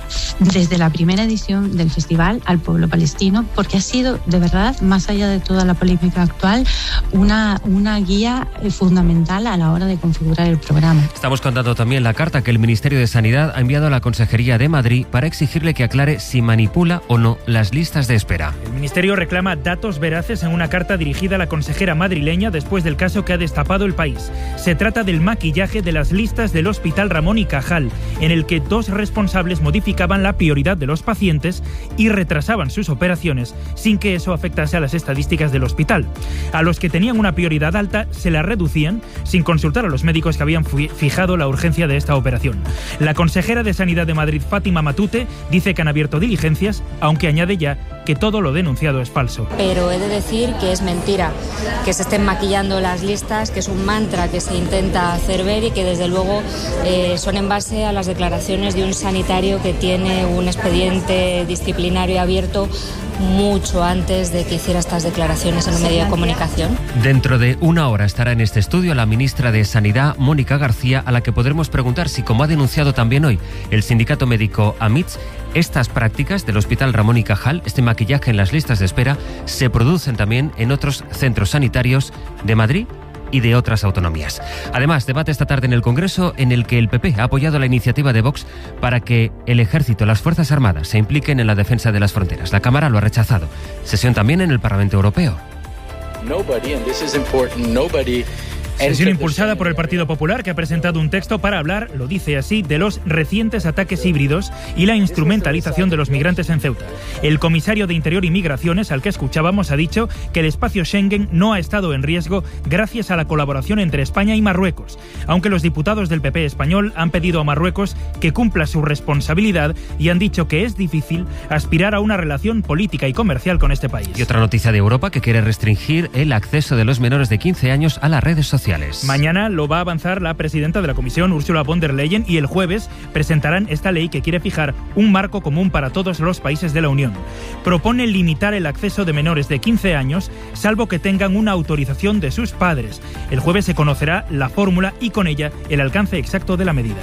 desde la primera edición del festival al pueblo palestino, porque ha sido, de verdad, más allá de toda la polémica actual, una, una guía fundamental a la hora de configurar el programa. Estamos contando también la carta que el Ministerio de Sanidad ha enviado a la Consejería de Madrid para exigirle que aclare si manipula o no las listas de espera. El Ministerio reclama datos veraces en una carta dirigida a la consejera madrileña después del caso que ha destapado el país. Se trata del maquillaje de las listas del Hospital Ramón y Cajal, en el que dos responsables modificaron justificaban la prioridad de los pacientes y retrasaban sus operaciones sin que eso afectase a las estadísticas del hospital. A los que tenían una prioridad alta se la reducían sin consultar a los médicos que habían fijado la urgencia de esta operación. La consejera de Sanidad de Madrid, Fátima Matute, dice que han abierto diligencias, aunque añade ya que todo lo denunciado es falso. Pero he de decir que es mentira, que se estén maquillando las listas, que es un mantra que se intenta hacer ver y que desde luego eh, son en base a las declaraciones de un sanitario que tiene un expediente disciplinario abierto mucho antes de que hiciera estas declaraciones en un medio de comunicación. Dentro de una hora estará en este estudio la ministra de Sanidad, Mónica García, a la que podremos preguntar si, como ha denunciado también hoy el sindicato médico AMITS, estas prácticas del Hospital Ramón y Cajal, este maquillaje en las listas de espera, se producen también en otros centros sanitarios de Madrid y de otras autonomías. Además, debate esta tarde en el Congreso en el que el P P ha apoyado la iniciativa de Vox para que el Ejército, las Fuerzas Armadas, se impliquen en la defensa de las fronteras. La Cámara lo ha rechazado. Sesión también en el Parlamento Europeo. Nobody, and this is important, nobody Sesión impulsada por el Partido Popular, que ha presentado un texto para hablar, lo dice así, de los recientes ataques híbridos y la instrumentalización de los migrantes en Ceuta. El comisario de Interior y Migraciones, al que escuchábamos, ha dicho que el espacio Schengen no ha estado en riesgo gracias a la colaboración entre España y Marruecos, aunque los diputados del P P español han pedido a Marruecos que cumpla su responsabilidad y han dicho que es difícil aspirar a una relación política y comercial con este país. Y otra noticia de Europa que quiere restringir el acceso de los menores de quince años a las redes sociales. Mañana lo va a avanzar la presidenta de la Comisión, Ursula von der Leyen, y el jueves presentarán esta ley que quiere fijar un marco común para todos los países de la Unión. Propone limitar el acceso de menores de quince años, salvo que tengan una autorización de sus padres. El jueves se conocerá la fórmula y con ella el alcance exacto de la medida.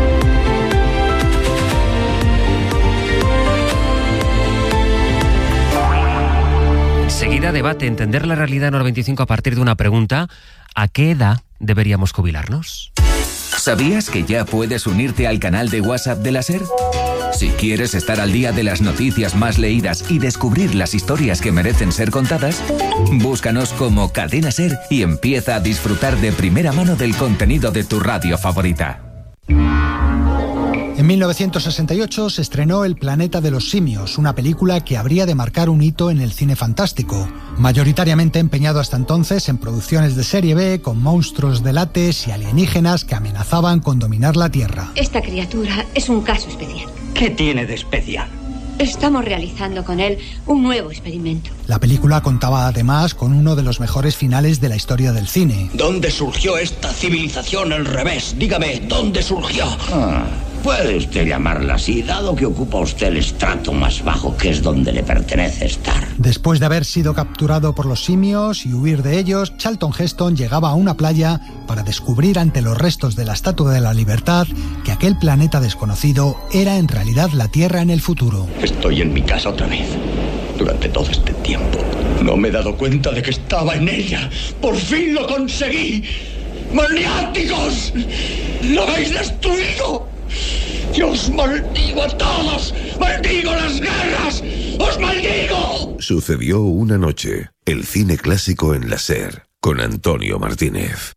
Enseguida debate entender la realidad en hora veinticinco a partir de una pregunta: ¿a qué edad deberíamos jubilarnos? ¿Sabías que ya puedes unirte al canal de WhatsApp de la SER? Si quieres estar al día de las noticias más leídas y descubrir las historias que merecen ser contadas, búscanos como Cadena SER y empieza a disfrutar de primera mano del contenido de tu radio favorita. En mil novecientos sesenta y ocho se estrenó El planeta de los simios, una película que habría de marcar un hito en el cine fantástico, mayoritariamente empeñado hasta entonces en producciones de serie B con monstruos de látex y alienígenas que amenazaban con dominar la Tierra. Esta criatura es un caso especial. ¿Qué tiene de especial? Estamos realizando con él un nuevo experimento. La película contaba además con uno de los mejores finales de la historia del cine. ¿Dónde surgió esta civilización al revés? Dígame, ¿dónde surgió? Ah, puede usted llamarla así, dado que ocupa usted el estrato más bajo, que es donde le pertenece estar. Después de haber sido capturado por los simios y huir de ellos, Charlton Heston llegaba a una playa para descubrir ante los restos de la Estatua de la Libertad que aquel planeta desconocido era en realidad la Tierra en el futuro. Estoy en mi casa otra vez. Durante todo este tiempo no me he dado cuenta de que estaba en ella. ¡Por fin lo conseguí! ¡Maniáticos! ¡Lo habéis destruido! ¡Yo os maldigo a todos! ¡Maldigo las guerras! ¡Os maldigo! Sucedió una noche. El cine clásico en la SER, con Antonio Martínez.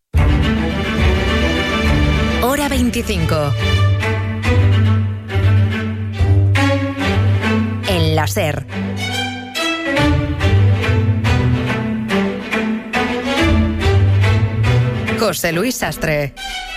Hora veinticinco. En la SER. José Luis Sastre.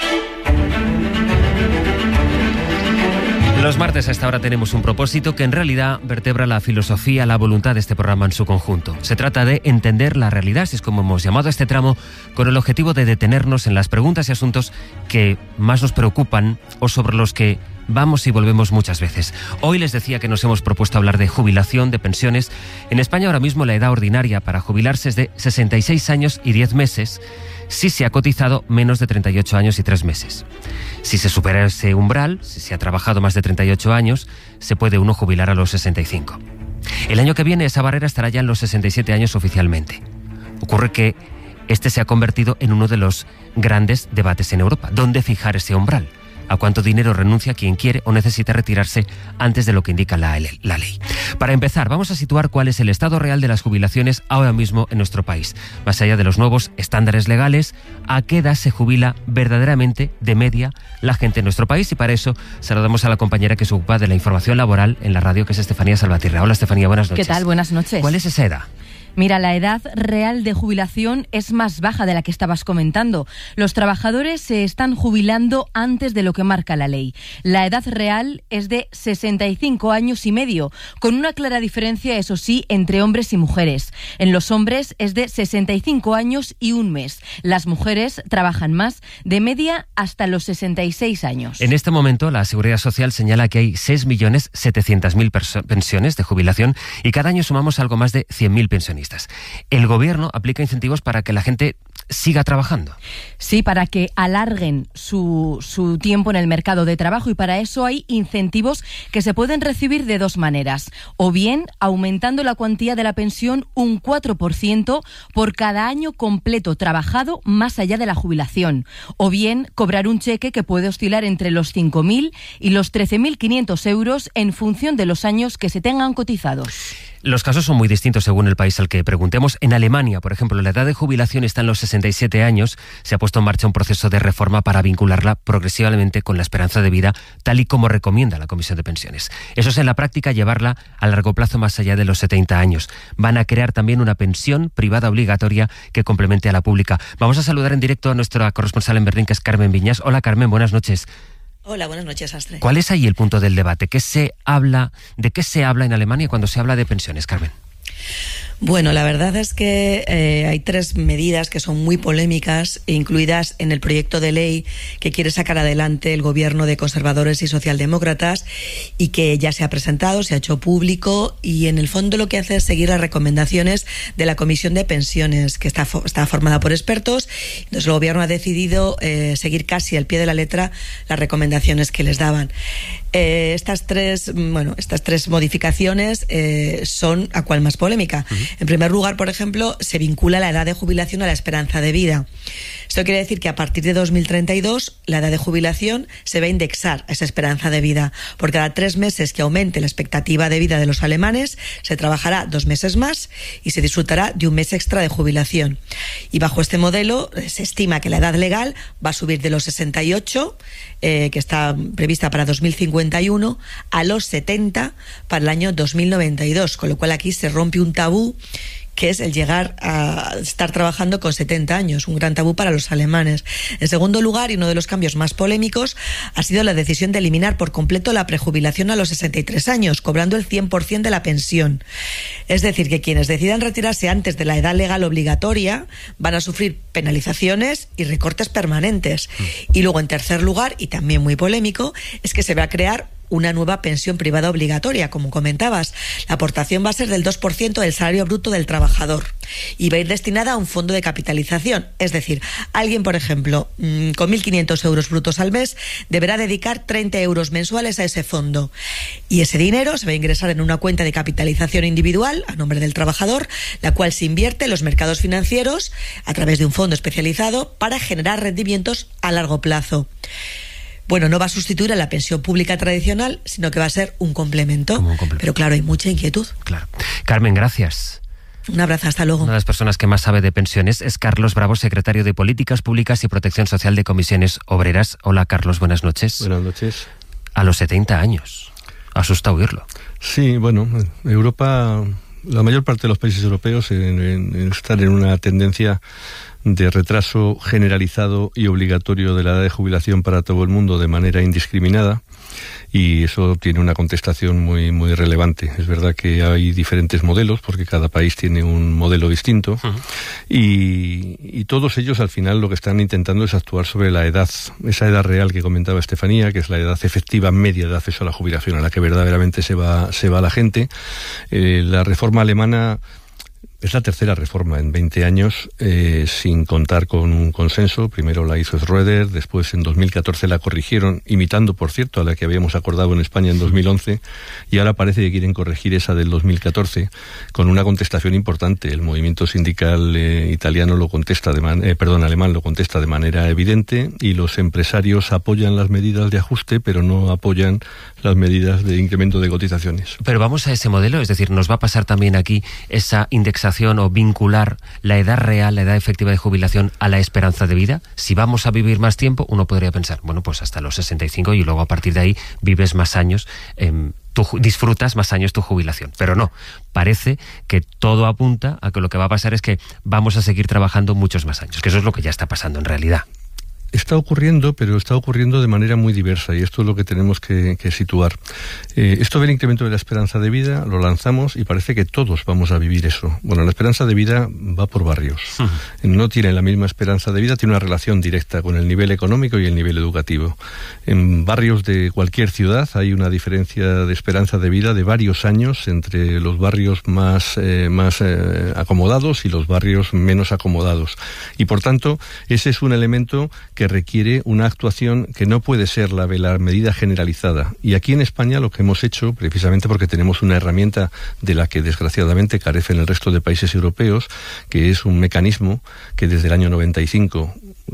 Los martes a esta hora tenemos un propósito que en realidad vertebra la filosofía, la voluntad de este programa en su conjunto. Se trata de entender la realidad, así es como hemos llamado a este tramo, con el objetivo de detenernos en las preguntas y asuntos que más nos preocupan o sobre los que vamos y volvemos muchas veces. Hoy les decía que nos hemos propuesto hablar de jubilación, de pensiones. En España ahora mismo la edad ordinaria para jubilarse es de sesenta y seis años y diez meses, si se ha cotizado menos de treinta y ocho años y tres meses. Si se supera ese umbral, si se ha trabajado más de treinta y ocho años, se puede uno jubilar a los sesenta y cinco. El año que viene esa barrera estará ya en los sesenta y siete años oficialmente. Ocurre que este se ha convertido en uno de los grandes debates en Europa. ¿Dónde fijar ese umbral? a cuánto dinero renuncia quien quiere o necesita retirarse antes de lo que indica la, la ley. Para empezar, vamos a situar cuál es el estado real de las jubilaciones ahora mismo en nuestro país. Más allá de los nuevos estándares legales, ¿a qué edad se jubila verdaderamente, de media, la gente en nuestro país? Y para eso saludamos a la compañera que se ocupa de la información laboral en la radio, que es Estefanía Salvatierra. Hola, Estefanía, buenas noches. ¿Qué tal? Buenas noches. ¿Cuál es esa edad? Mira, la edad real de jubilación es más baja de la que estabas comentando. Los trabajadores se están jubilando antes de lo que marca la ley. La edad real es de sesenta y cinco años y medio, con una clara diferencia, eso sí, entre hombres y mujeres. En los hombres es de sesenta y cinco años y un mes. Las mujeres trabajan más, de media hasta los sesenta y seis años. En este momento, la Seguridad Social señala que hay seis millones setecientos mil pensiones de jubilación y cada año sumamos algo más de cien mil pensionistas. El gobierno aplica incentivos para que la gente siga trabajando. Sí, para que alarguen su, su tiempo en el mercado de trabajo, y para eso hay incentivos que se pueden recibir de dos maneras. O bien aumentando la cuantía de la pensión un cuatro por ciento por cada año completo trabajado más allá de la jubilación. O bien cobrar un cheque que puede oscilar entre los cinco mil y los trece mil quinientos euros en función de los años que se tengan cotizados. Los casos son muy distintos según el país al que preguntemos. En Alemania, por ejemplo, la edad de jubilación está en los sesenta y siete años. Se ha puesto en marcha un proceso de reforma para vincularla progresivamente con la esperanza de vida, tal y como recomienda la Comisión de Pensiones. Eso es, en la práctica, llevarla a largo plazo más allá de los setenta años. Van a crear también una pensión privada obligatoria que complemente a la pública. Vamos a saludar en directo a nuestra corresponsal en Berlín, que es Carmen Viñas. Hola, Carmen, buenas noches. Hola, buenas noches, Astre. ¿Cuál es ahí el punto del debate? ¿Qué se habla, ¿De qué se habla en Alemania cuando se habla de pensiones, Carmen? Bueno, la verdad es que eh, hay tres medidas que son muy polémicas, incluidas en el proyecto de ley que quiere sacar adelante el gobierno de conservadores y socialdemócratas, y que ya se ha presentado, se ha hecho público, y en el fondo lo que hace es seguir las recomendaciones de la Comisión de Pensiones, que está, está formada por expertos. Entonces el gobierno ha decidido eh, seguir casi al pie de la letra las recomendaciones que les daban. Eh, estas tres, bueno, estas tres modificaciones eh, son a cual más polémica. Uh-huh. En primer lugar, por ejemplo, se vincula la edad de jubilación a la esperanza de vida. Esto quiere decir que a partir de dos mil treinta y dos la edad de jubilación se va a indexar a esa esperanza de vida. Por cada tres meses que aumente la expectativa de vida de los alemanes, se trabajará dos meses más y se disfrutará de un mes extra de jubilación. Y bajo este modelo se estima que la edad legal va a subir de los sesenta y ocho, eh, que está prevista para dos mil cincuenta y uno, a los setenta para el año dos mil noventa y dos, con lo cual aquí se rompe un tabú, que es el llegar a estar trabajando con setenta años, un gran tabú para los alemanes. En segundo lugar, y uno de los cambios más polémicos, ha sido la decisión de eliminar por completo la prejubilación a los sesenta y tres años, cobrando el cien por ciento de la pensión. Es decir, que quienes decidan retirarse antes de la edad legal obligatoria van a sufrir penalizaciones y recortes permanentes. Y luego, en tercer lugar, y también muy polémico, es que se va a crear una nueva pensión privada obligatoria, como comentabas. La aportación va a ser del dos por ciento del salario bruto del trabajador y va a ir destinada a un fondo de capitalización. Es decir, alguien, por ejemplo, con mil quinientos euros brutos al mes, deberá dedicar treinta euros mensuales a ese fondo. Y ese dinero se va a ingresar en una cuenta de capitalización individual a nombre del trabajador, la cual se invierte en los mercados financieros a través de un fondo especializado para generar rendimientos a largo plazo. Bueno, no va a sustituir a la pensión pública tradicional, sino que va a ser un complemento. Como un complemento. Pero claro, hay mucha inquietud. Claro. Carmen, gracias. Un abrazo, hasta luego. Una de las personas que más sabe de pensiones es Carlos Bravo, secretario de Políticas Públicas y Protección Social de Comisiones Obreras. Hola, Carlos, buenas noches. Buenas noches. A los setenta años. Asusta oírlo. Sí, bueno, Europa, la mayor parte de los países europeos en, en, en están en una tendencia de retraso generalizado y obligatorio de la edad de jubilación para todo el mundo de manera indiscriminada, y eso tiene una contestación muy muy relevante. Es verdad que hay diferentes modelos, porque cada país tiene un modelo distinto, uh-huh. y, y todos ellos al final lo que están intentando es actuar sobre la edad, esa edad real que comentaba Estefanía, que es la edad efectiva media de acceso a la jubilación, a la que verdaderamente se va, se va la gente. Eh, la reforma alemana Es la tercera reforma en veinte años, eh, sin contar con un consenso. Primero la hizo Schröder, después en dos mil catorce la corrigieron, imitando, por cierto, a la que habíamos acordado en España en dos mil once, y ahora parece que quieren corregir esa del dos mil catorce, con una contestación importante. El movimiento sindical eh, italiano lo contesta, de man- eh, perdón, alemán lo contesta de manera evidente, y los empresarios apoyan las medidas de ajuste, pero no apoyan las medidas de incremento de cotizaciones. Pero vamos a ese modelo, es decir, nos va a pasar también aquí esa indexación o vincular la edad real, la edad efectiva de jubilación a la esperanza de vida. Si vamos a vivir más tiempo, uno podría pensar, bueno, pues hasta los sesenta y cinco y luego a partir de ahí vives más años, eh, tú disfrutas más años tu jubilación. Pero no, parece que todo apunta a que lo que va a pasar es que vamos a seguir trabajando muchos más años, que eso es lo que ya está pasando en realidad. Está ocurriendo, pero está ocurriendo de manera muy diversa, y esto es lo que tenemos que, que situar. Eh, esto del incremento de la esperanza de vida lo lanzamos y parece que todos vamos a vivir eso. Bueno, la esperanza de vida va por barrios. Uh-huh. No tiene la misma esperanza de vida, tiene una relación directa con el nivel económico y el nivel educativo. En barrios de cualquier ciudad hay una diferencia de esperanza de vida de varios años entre los barrios más, eh, más eh, acomodados y los barrios menos acomodados. Y por tanto, ese es un elemento que requiere una actuación que no puede ser la de la medida generalizada. Y aquí en España lo que hemos hecho, precisamente porque tenemos una herramienta de la que desgraciadamente carecen el resto de países europeos, que es un mecanismo que desde el año noventa y cinco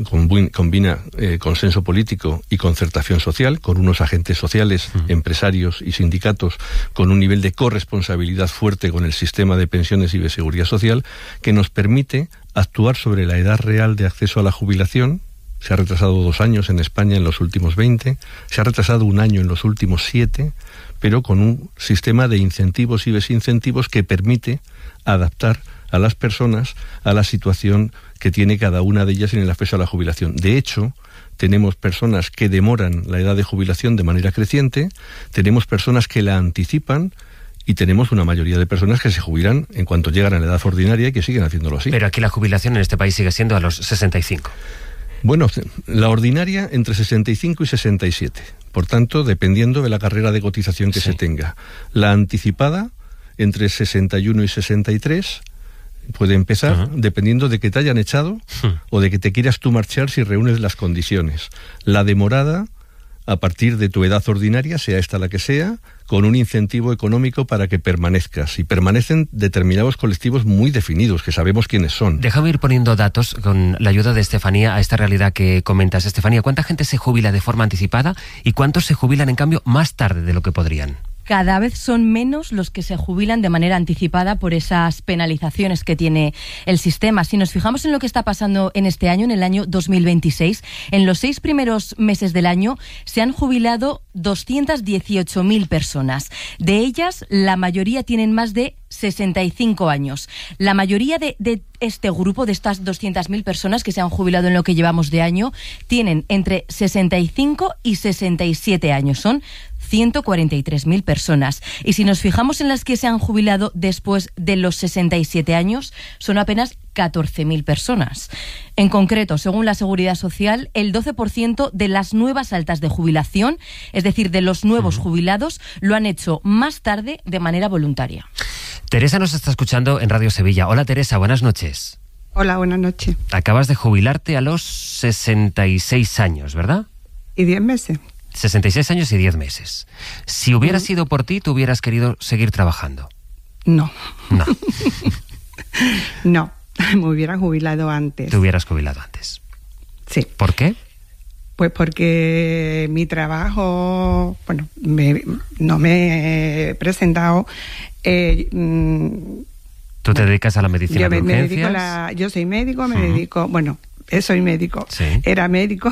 combina eh, consenso político y concertación social, con unos agentes sociales, uh-huh. empresarios y sindicatos, con un nivel de corresponsabilidad fuerte con el sistema de pensiones y de seguridad social, que nos permite actuar sobre la edad real de acceso a la jubilación. Se ha retrasado dos años en España en los últimos veinte, se ha retrasado un año en los últimos siete, pero con un sistema de incentivos y desincentivos que permite adaptar a las personas a la situación que tiene cada una de ellas en el acceso a la jubilación. De hecho, tenemos personas que demoran la edad de jubilación de manera creciente, tenemos personas que la anticipan, y tenemos una mayoría de personas que se jubilan en cuanto llegan a la edad ordinaria y que siguen haciéndolo así. Pero aquí la jubilación en este país sigue siendo a los sesenta y cinco. Bueno, la ordinaria entre sesenta y cinco y sesenta y siete. Por tanto, dependiendo de la carrera de cotización que sí. se tenga. La anticipada entre sesenta y uno y sesenta y tres puede empezar uh-huh. dependiendo de que te hayan echado uh-huh. o de que te quieras tú marchar si reúnes las condiciones. La demorada a partir de tu edad ordinaria, sea esta la que sea, con un incentivo económico para que permanezcas. Y permanecen determinados colectivos muy definidos, que sabemos quiénes son. Déjame ir poniendo datos con la ayuda de Estefanía a esta realidad que comentas. Estefanía, ¿cuánta gente se jubila de forma anticipada y cuántos se jubilan, en cambio, más tarde de lo que podrían? Cada vez son menos los que se jubilan de manera anticipada por esas penalizaciones que tiene el sistema. Si nos fijamos en lo que está pasando en este año, en el año dos mil veintiséis, en los seis primeros meses del año se han jubilado doscientas dieciocho mil personas. De ellas, la mayoría tienen más de sesenta y cinco años. La mayoría de, de este grupo, de estas doscientas mil personas que se han jubilado en lo que llevamos de año, tienen entre sesenta y cinco y sesenta y siete años. Son ciento cuarenta y tres mil personas. Y si nos fijamos en las que se han jubilado después de los sesenta y siete años, son apenas catorce mil personas. En concreto, según la Seguridad Social, el doce por ciento de las nuevas altas de jubilación, es decir, de los nuevos jubilados, lo han hecho más tarde de manera voluntaria. Teresa nos está escuchando en Radio Sevilla. Hola, Teresa, buenas noches. Hola, buenas noches. Acabas de jubilarte a los sesenta y seis años, ¿verdad? Y diez meses. sesenta y seis años y diez meses. Si hubiera sido por ti, ¿tú hubieras querido seguir trabajando? No. No. No, me hubiera jubilado antes. Te hubieras jubilado antes. Sí. ¿Por qué? Pues porque mi trabajo, bueno, me, no me he presentado. Eh, ¿Tú te dedicas a la medicina yo de me, urgencias? Me dedico a la, yo soy médico, me uh-huh. dedico, bueno, soy médico, sí. era médico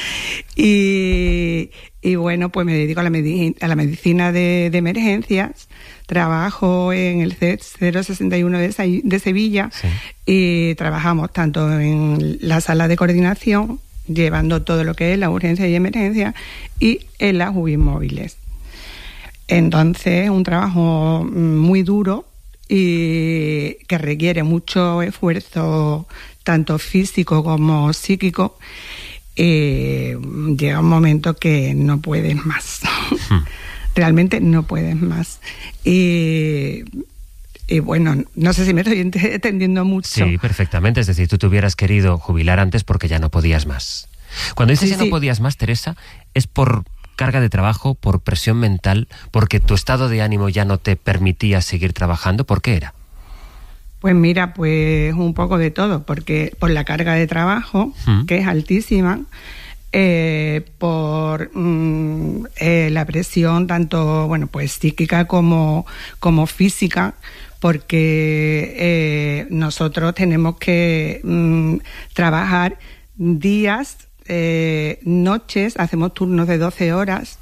y, y bueno, pues me dedico a la, medi- a la medicina de, de emergencias. Trabajo en el C E T cero sesenta y uno de, Se- de Sevilla sí. y trabajamos tanto en la sala de coordinación, llevando todo lo que es la urgencia y emergencia, y en las U B I móviles. Entonces, un trabajo muy duro y que requiere mucho esfuerzo, tanto físico como psíquico. Eh, llega un momento que no puedes más. Hmm. Realmente no puedes más. Y, Y bueno, no sé si me estoy entendiendo mucho. Sí, perfectamente. Es decir, tú te hubieras querido jubilar antes porque ya no podías más. Cuando dices Sí, ya no sí. podías más, Teresa, ¿es por carga de trabajo, por presión mental, porque tu estado de ánimo ya no te permitía seguir trabajando? ¿Por qué era? Pues mira, pues un poco de todo, porque por la carga de trabajo, Mm. que es altísima, eh, por mm, eh, la presión tanto, bueno, pues psíquica como, como física, porque eh, nosotros tenemos que mm, trabajar días, eh, noches, hacemos turnos de doce horas.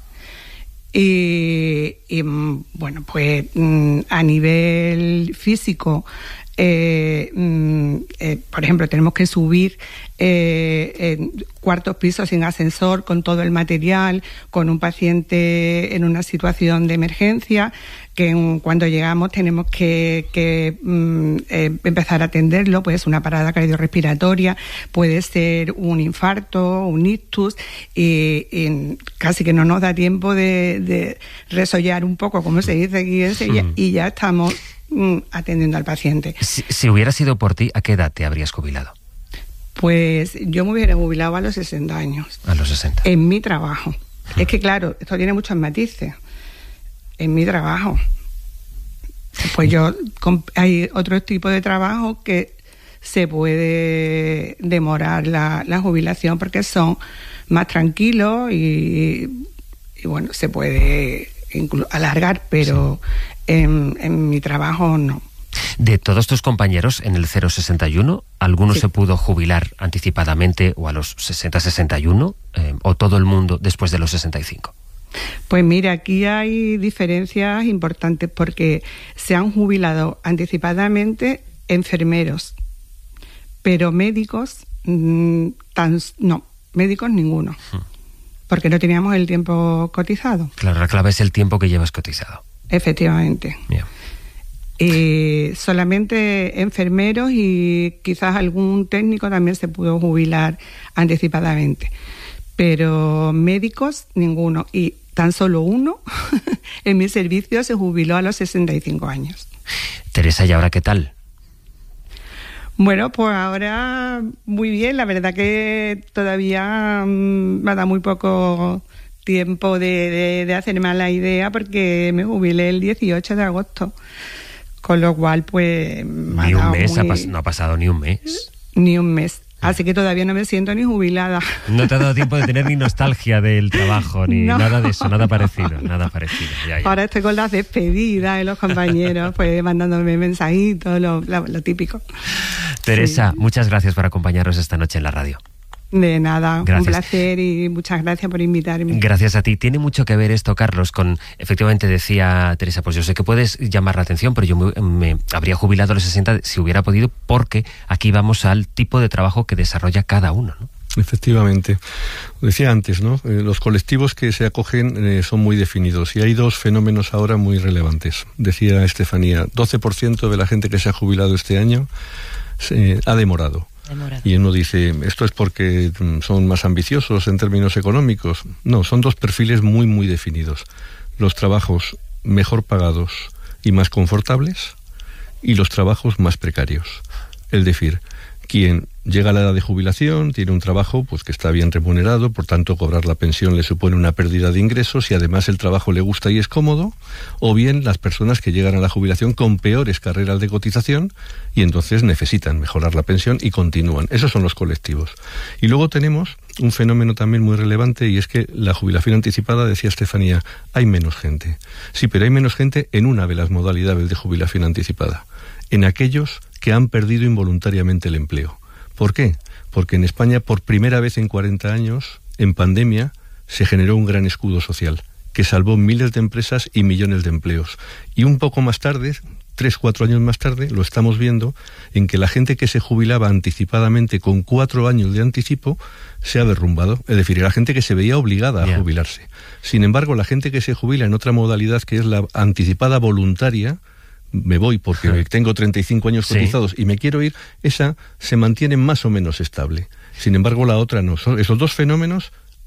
Y, y, mm, bueno, pues mm, a nivel físico, eh, mm, eh, por ejemplo, tenemos que subir eh, en cuartos pisos sin ascensor, con todo el material, con un paciente en una situación de emergencia, que mm, cuando llegamos tenemos que, que mm, eh, empezar a atenderlo. Puede ser una parada cardiorrespiratoria, puede ser un infarto, un ictus, y, y casi que no nos da tiempo de, de resollar un poco, como se dice aquí en Sevilla, Mm. y ya estamos mm, atendiendo al paciente. Si, si hubiera sido por ti, ¿a qué edad te habrías jubilado? Pues yo me hubiera jubilado a los sesenta años. A los sesenta. En mi trabajo. Es que claro, esto tiene muchos matices. En mi trabajo. Pues yo, com- hay otro tipo de trabajo que se puede demorar la, la jubilación porque son más tranquilos y, y bueno, se puede inclu- alargar, pero en, en mi trabajo no. De todos tus compañeros en el cero sesenta y uno, ¿alguno Sí. se pudo jubilar anticipadamente o a los sesenta sesenta y uno? Eh, ¿O todo el mundo después de los sesenta y cinco? Pues mira, aquí hay diferencias importantes porque se han jubilado anticipadamente enfermeros, pero médicos mmm, tan, no, médicos ninguno, porque no teníamos el tiempo cotizado, Claro, la clave es el tiempo que llevas cotizado. efectivamente. Bien. Y solamente enfermeros y quizás algún técnico también se pudo jubilar anticipadamente, pero médicos ninguno, y tan solo uno en mi servicio se jubiló a los sesenta y cinco años. Teresa, ¿y ahora qué tal? Bueno, pues ahora muy bien, la verdad que todavía mm, me da muy poco tiempo de, de, de hacerme a la idea porque me jubilé el dieciocho de agosto, con lo cual pues me ha Ni un dado mes, ha muy- pas- no ha pasado ni un mes. ni un mes. Así que todavía no me siento ni jubilada. No te ha dado tiempo de tener ni nostalgia del trabajo, ni No. nada de eso, nada parecido, nada parecido. Ya, ya. Ahora estoy con las despedidas de los compañeros, pues mandándome mensajitos, lo, lo, lo típico. Teresa, muchas gracias por acompañarnos esta noche en la radio. De nada, Gracias. un placer y muchas gracias por invitarme. Gracias a ti. Tiene mucho que ver esto, Carlos, con, efectivamente decía Teresa, pues yo sé que puedes llamar la atención, pero yo me, me habría jubilado a los sesenta si hubiera podido, porque aquí vamos al tipo de trabajo que desarrolla cada uno, ¿no? Efectivamente. Decía antes, ¿no? Eh, los colectivos que se acogen eh, son muy definidos y hay dos fenómenos ahora muy relevantes. Decía Estefanía, doce por ciento de la gente que se ha jubilado este año se, ha demorado. Demorado. Y uno dice, ¿esto es porque mm, son más ambiciosos en términos económicos? No, son dos perfiles muy, muy definidos. Los trabajos mejor pagados y más confortables y los trabajos más precarios. Es decir, quien llega a la edad de jubilación, tiene un trabajo pues que está bien remunerado, por tanto cobrar la pensión le supone una pérdida de ingresos y además el trabajo le gusta y es cómodo, o bien las personas que llegan a la jubilación con peores carreras de cotización y entonces necesitan mejorar la pensión y continúan. Esos son los colectivos. Y luego tenemos un fenómeno también muy relevante y es que la jubilación anticipada, decía Estefanía, hay menos gente. Sí, pero hay menos gente en una de las modalidades de jubilación anticipada, en aquellos que han perdido involuntariamente el empleo. ¿Por qué? Porque en España, por primera vez en cuarenta años, en pandemia, se generó un gran escudo social que salvó miles de empresas y millones de empleos. Y un poco más tarde, tres, cuatro años más tarde, lo estamos viendo en que la gente que se jubilaba anticipadamente con cuatro años de anticipo se ha derrumbado. Es decir, la gente que se veía obligada a Yeah. jubilarse. Sin embargo, la gente que se jubila en otra modalidad que es la anticipada voluntaria, me voy porque tengo treinta y cinco años Sí. cotizados y me quiero ir, esa se mantiene más o menos estable. Sin embargo, la otra no. Son esos dos fenómenos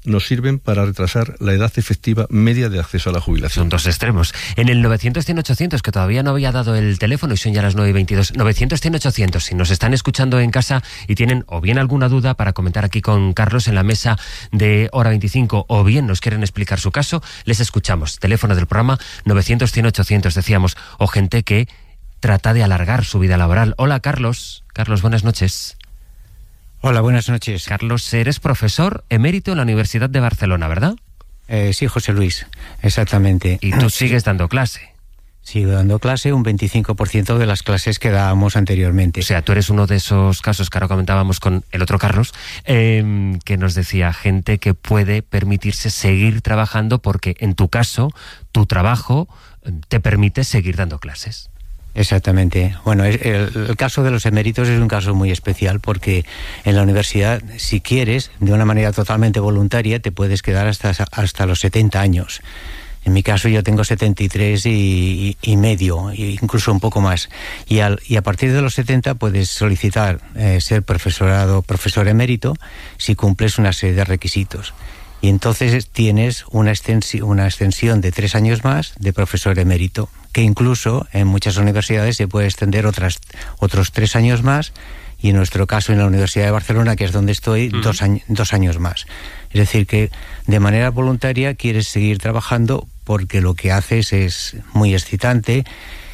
nos sirven para retrasar la edad efectiva media de acceso a la jubilación. Son dos extremos. En el novecientos cien ochocientos, que todavía no había dado el teléfono y son ya las nueve y veintidós, novecientos cien ochocientos, si nos están escuchando en casa y tienen o bien alguna duda para comentar aquí con Carlos en la mesa de Hora veinticinco o bien nos quieren explicar su caso, les escuchamos. Teléfono del programa novecientos cien ochocientos, decíamos, o gente que trata de alargar su vida laboral. Hola, Carlos. Carlos, buenas noches. Hola, buenas noches. Carlos, eres profesor emérito en la Universidad de Barcelona, ¿verdad? Eh, sí, José Luis, exactamente. ¿Y tú sigues dando clase? Sigo dando clase, un veinticinco por ciento de las clases que dábamos anteriormente. O sea, tú eres uno de esos casos que ahora comentábamos con el otro Carlos, eh, que nos decía gente que puede permitirse seguir trabajando porque en tu caso, tu trabajo te permite seguir dando clases. Exactamente. Bueno, el, el caso de los eméritos es un caso muy especial porque en la universidad, si quieres, de una manera totalmente voluntaria, te puedes quedar hasta, hasta los setenta años. En mi caso yo tengo setenta y tres y, y, y medio, incluso un poco más. Y, al, y a partir de los setenta puedes solicitar eh, ser profesorado, profesor emérito, si cumples una serie de requisitos. Y entonces tienes una extensión, una extensión de tres años más de profesor emérito, que incluso en muchas universidades se puede extender otras, otros tres años más, y en nuestro caso en la Universidad de Barcelona, que es donde estoy, uh-huh. dos, años, dos años más. Es decir, que de manera voluntaria quieres seguir trabajando porque lo que haces es muy excitante.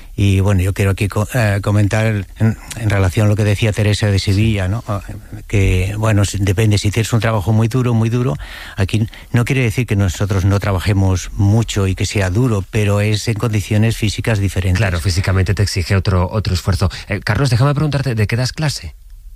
Y bueno, yo quiero aquí eh, comentar en, en relación a lo que decía Teresa de Sevilla, ¿no? Que bueno, depende, si tienes un trabajo muy duro, muy duro, aquí no quiere decir que nosotros no trabajemos mucho y que sea duro, pero es en condiciones físicas diferentes. Claro, físicamente te exige otro, otro esfuerzo. Eh, Carlos, déjame preguntarte, ¿de qué das clase?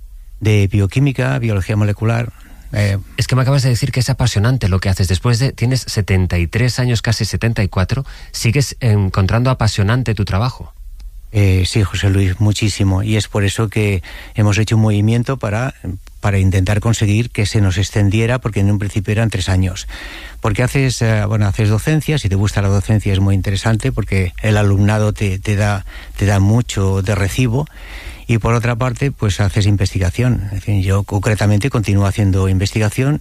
De bioquímica, biología molecular. Eh, es que me acabas de decir que es apasionante lo que haces. Después de, tienes setenta y tres años, casi setenta y cuatro, ¿sigues encontrando apasionante tu trabajo? Eh, sí, José Luis, muchísimo. Y es por eso que hemos hecho un movimiento para, para intentar conseguir que se nos extendiera, porque en un principio eran tres años. Porque haces, eh, bueno, haces docencia, si te gusta la docencia es muy interesante, porque el alumnado te, te, da, te da mucho de recibo. Y por otra parte, pues haces investigación. En fin, yo concretamente continúo haciendo investigación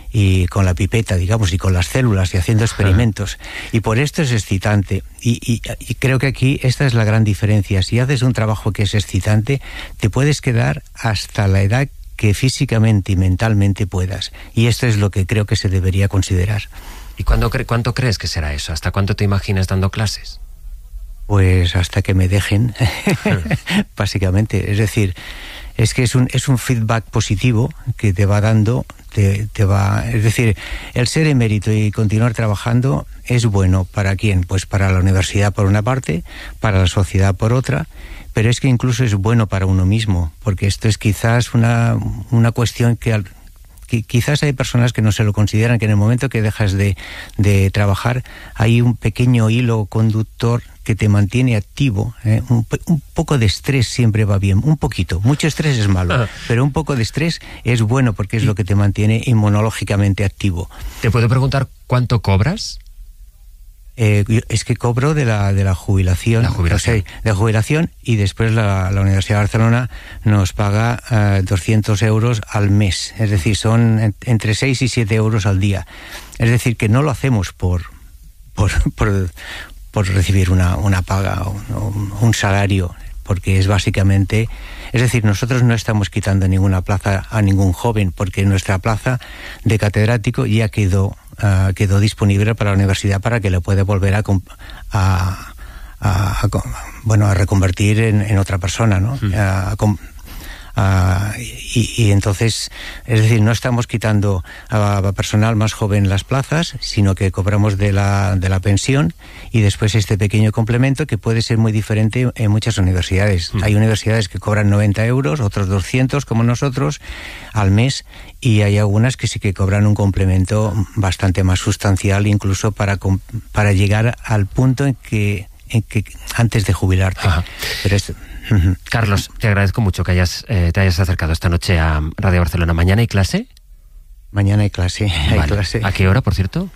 y con la pipeta, digamos, y con las células y haciendo experimentos. Y por esto es excitante. Y, y, y creo que aquí esta es la gran diferencia. Si haces un trabajo que es excitante, te puedes quedar hasta la edad que físicamente y mentalmente puedas. Y esto es lo que creo que se debería considerar. ¿Y cuándo cre- cuánto crees que será eso? ¿Hasta cuánto te imaginas dando clases? Pues hasta que me dejen, básicamente. Es decir, es que es un, es un feedback positivo que te va dando, te, te va... Es decir, el ser emérito y continuar trabajando es bueno. ¿Para quién? Pues para la universidad por una parte, para la sociedad por otra, pero es que incluso es bueno para uno mismo, porque esto es quizás una, una cuestión que... Al, quizás hay personas que no se lo consideran, que en el momento que dejas de, de trabajar hay un pequeño hilo conductor que te mantiene activo, ¿eh? un, un poco de estrés siempre va bien, un poquito, mucho estrés es malo, ah. pero un poco de estrés es bueno porque es lo que te mantiene inmunológicamente activo. ¿Te puedo preguntar cuánto cobras? Eh, es que cobro de la de la jubilación, la jubilación. O sea, de jubilación, y después la, la Universidad de Barcelona nos paga uh, doscientos euros al mes, es decir, son en, entre seis y siete euros al día. Es decir, que no lo hacemos por por, por, por recibir una, una paga o un, un salario, porque es básicamente... Es decir, nosotros no estamos quitando ninguna plaza a ningún joven, porque nuestra plaza de catedrático ya quedó, uh, quedó disponible para la universidad para que lo pueda volver a, a, a, a, bueno, a reconvertir en, en otra persona, ¿no? Mm. A, a, Uh, y, y entonces, es decir, no estamos quitando a personal más joven las plazas, sino que cobramos de la, de la pensión y después este pequeño complemento que puede ser muy diferente en muchas universidades. Mm. Hay universidades que cobran noventa euros, otros doscientos como nosotros al mes, y hay algunas que sí que cobran un complemento bastante más sustancial, incluso para, para llegar al punto en que, en que antes de jubilarte. Ajá. Pero es, Carlos, te agradezco mucho que hayas eh, te hayas acercado esta noche a Radio Barcelona. ¿Mañana hay clase? Mañana hay clase, hay vale. clase. ¿A qué hora, por cierto?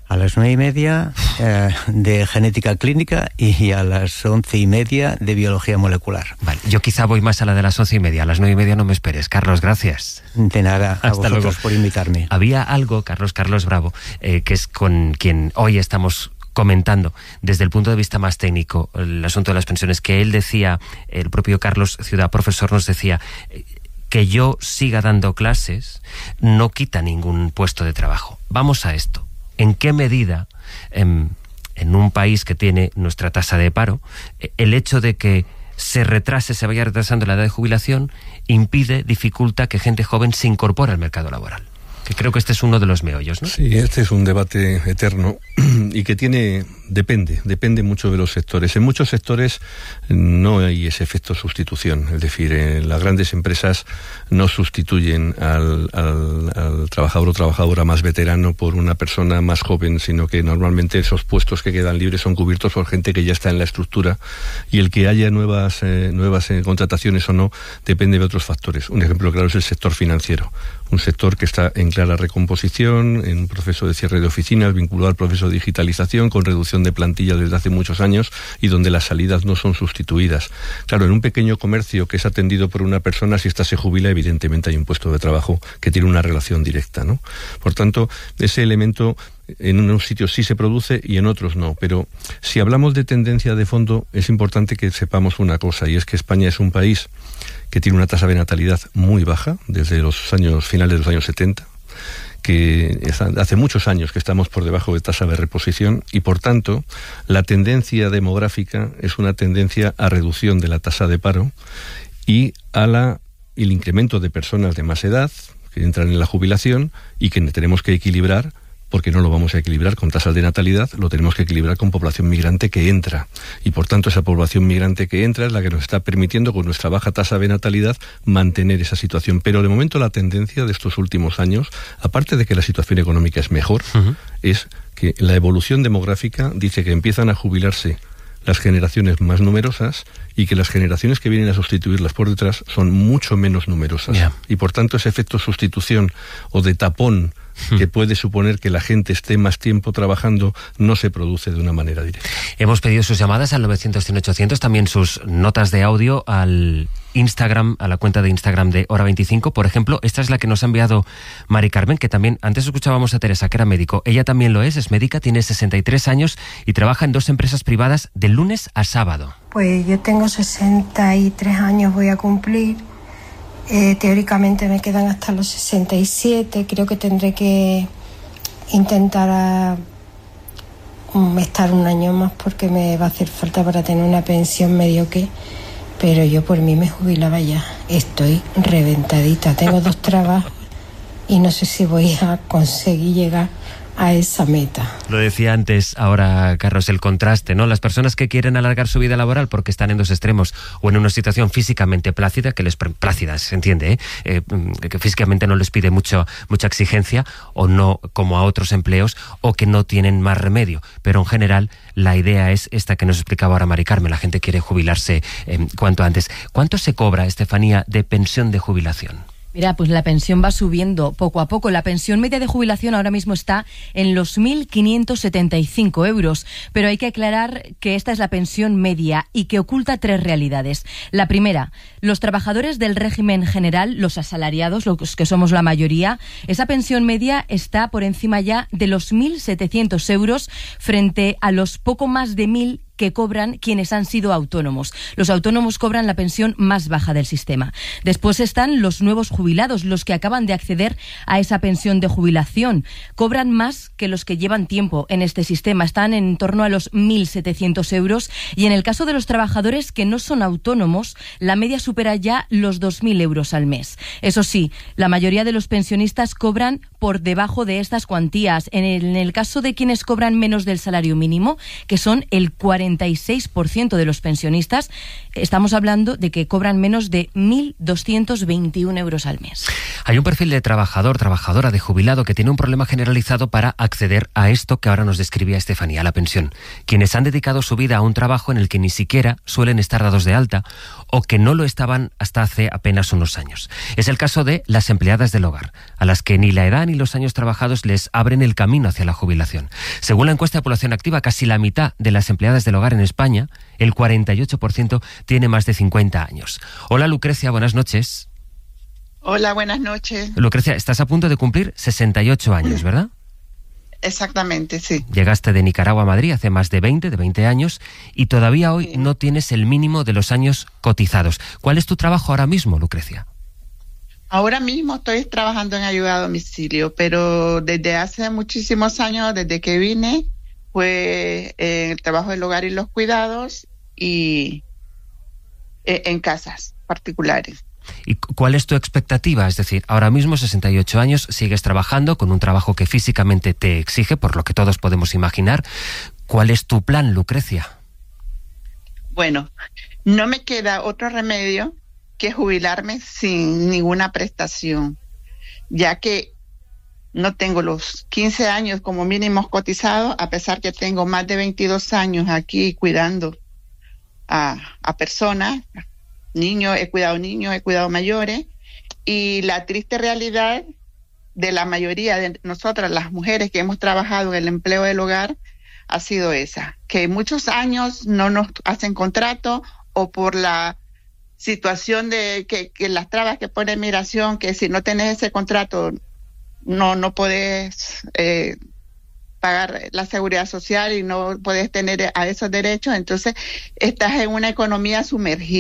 A las nueve y media eh, de genética clínica y a las once y media de biología molecular. Vale, yo quizá voy más a la de las once y media. A las nueve y media no me esperes. Carlos, gracias. De nada, a Hasta vosotros luego. por invitarme. Había algo, Carlos, Carlos Bravo, eh, que es con quien hoy estamos comentando desde el punto de vista más técnico el asunto de las pensiones, que él decía, el propio Carlos Ciudad, profesor, nos decía eh, que yo siga dando clases no quita ningún puesto de trabajo. Vamos a esto. ¿En qué medida, en, en un país que tiene nuestra tasa de paro, el hecho de que se retrase, se vaya retrasando la edad de jubilación, impide, dificulta que gente joven se incorpore al mercado laboral? Que creo que este es uno de los meollos, ¿no? Sí, este es un debate eterno y que tiene, depende, depende mucho de los sectores. En muchos sectores no hay ese efecto sustitución, es decir, en las grandes empresas no sustituyen al, al, al trabajador o trabajadora más veterano por una persona más joven, sino que normalmente esos puestos que quedan libres son cubiertos por gente que ya está en la estructura, y el que haya nuevas, eh, nuevas eh, contrataciones o no depende de otros factores. Un ejemplo claro es el sector financiero, un sector que está en clara recomposición, en un proceso de cierre de oficinas vinculado al proceso de digitalización, con reducción de plantilla desde hace muchos años y donde las salidas no son sustituidas. Claro, en un pequeño comercio que es atendido por una persona, si ésta se jubila, evidentemente hay un puesto de trabajo que tiene una relación directa, ¿no? Por tanto, ese elemento en unos sitios sí se produce y en otros no. Pero si hablamos de tendencia de fondo, es importante que sepamos una cosa, y es que España es un país que tiene una tasa de natalidad muy baja desde los años finales de los años setenta, que hace muchos años que estamos por debajo de tasa de reposición, y por tanto la tendencia demográfica es una tendencia a reducción de la tasa de paro y a la el incremento de personas de más edad que entran en la jubilación, y que tenemos que equilibrar, porque no lo vamos a equilibrar con tasas de natalidad, lo tenemos que equilibrar con población migrante que entra. Y por tanto esa población migrante que entra es la que nos está permitiendo, con nuestra baja tasa de natalidad, mantener esa situación. Pero de momento la tendencia de estos últimos años, aparte de que la situación económica es mejor, uh-huh. es que la evolución demográfica dice que empiezan a jubilarse las generaciones más numerosas y que las generaciones que vienen a sustituirlas por detrás son mucho menos numerosas. Yeah. Y por tanto ese efecto sustitución o de tapón que puede suponer que la gente esté más tiempo trabajando no se produce de una manera directa. Hemos pedido sus llamadas al novecientos, cien, ochocientos, también sus notas de audio al Instagram, a la cuenta de Instagram de Hora veinticinco. Por ejemplo, esta es la que nos ha enviado Mari Carmen, que también, antes escuchábamos a Teresa, que era médico. Ella también lo es, es médica, tiene sesenta y tres años y trabaja en dos empresas privadas de lunes a sábado. Pues yo tengo sesenta y tres años, voy a cumplir. Eh, teóricamente me quedan hasta los sesenta y siete. Creo que tendré que intentar a, um, estar un año más, porque me va a hacer falta para tener una pensión medio que... Pero yo por mí me jubilaba ya. Estoy reventadita. Tengo dos trabajos y no sé si voy a conseguir llegar a esa meta. Lo decía antes ahora Carlos, el contraste, ¿no? Las personas que quieren alargar su vida laboral porque están en dos extremos, o en una situación físicamente plácida, que les plácida, se entiende, ¿eh? Eh, que físicamente no les pide mucho, mucha exigencia, o no como a otros empleos, o que no tienen más remedio. Pero en general la idea es esta que nos explicaba ahora Mari Carmen, la gente quiere jubilarse eh, cuanto antes. ¿Cuánto se cobra, Estefanía, de pensión de jubilación? Mira, pues la pensión va subiendo poco a poco. La pensión media de jubilación ahora mismo está en los mil quinientos setenta y cinco euros, pero hay que aclarar que esta es la pensión media y que oculta tres realidades. La primera, los trabajadores del régimen general, los asalariados, los que somos la mayoría, esa pensión media está por encima ya de los mil setecientos euros frente a los poco más de mil que cobran quienes han sido autónomos. Los autónomos cobran la pensión más baja del sistema. Después están los nuevos jubilados, los que acaban de acceder a esa pensión de jubilación. Cobran más que los que llevan tiempo en este sistema. Están en torno a los mil setecientos euros, y en el caso de los trabajadores que no son autónomos, la media supera ya los dos mil euros al mes. Eso sí, la mayoría de los pensionistas cobran por debajo de estas cuantías. En el, en el caso de quienes cobran menos del salario mínimo, que son el cuarenta cuarenta y seis por ciento de los pensionistas, estamos hablando de que cobran menos de mil doscientos veintiún euros al mes. Hay un perfil de trabajador, trabajadora, de jubilado que tiene un problema generalizado para acceder a esto que ahora nos describía Estefanía, la pensión. Quienes han dedicado su vida a un trabajo en el que ni siquiera suelen estar dados de alta o que no lo estaban hasta hace apenas unos años. Es el caso de las empleadas del hogar, a las que ni la edad ni los años trabajados les abren el camino hacia la jubilación. Según la encuesta de población activa, casi la mitad de las empleadas del hogar en España, el cuarenta y ocho por ciento, tiene más de cincuenta años. Hola Lucrecia, buenas noches. Hola, buenas noches. Lucrecia, estás a punto de cumplir sesenta y ocho años, ¿verdad? Exactamente, sí. Llegaste de Nicaragua a Madrid hace más de veinte, de veinte años, y todavía hoy sí. no tienes el mínimo de los años cotizados. ¿Cuál es tu trabajo ahora mismo, Lucrecia? Ahora mismo estoy trabajando en ayuda a domicilio, pero desde hace muchísimos años, desde que vine, fue en el trabajo del hogar y los cuidados y en casas particulares. ¿Y cuál es tu expectativa? Es decir, ahora mismo, sesenta y ocho años, sigues trabajando con un trabajo que físicamente te exige, por lo que todos podemos imaginar. ¿Cuál es tu plan, Lucrecia? Bueno, no me queda otro remedio que jubilarme sin ninguna prestación, ya que no tengo los quince años como mínimos cotizados, a pesar que tengo más de veintidós años aquí cuidando a, a personas, niños, he cuidado niños, he cuidado mayores, y la triste realidad de la mayoría de nosotras, las mujeres que hemos trabajado en el empleo del hogar, ha sido esa, que muchos años no nos hacen contrato o por la situación de que, que las trabas que pone migración, que si no tenés ese contrato no no podés eh, pagar la seguridad social y no podés tener a esos derechos, entonces estás en una economía sumergida.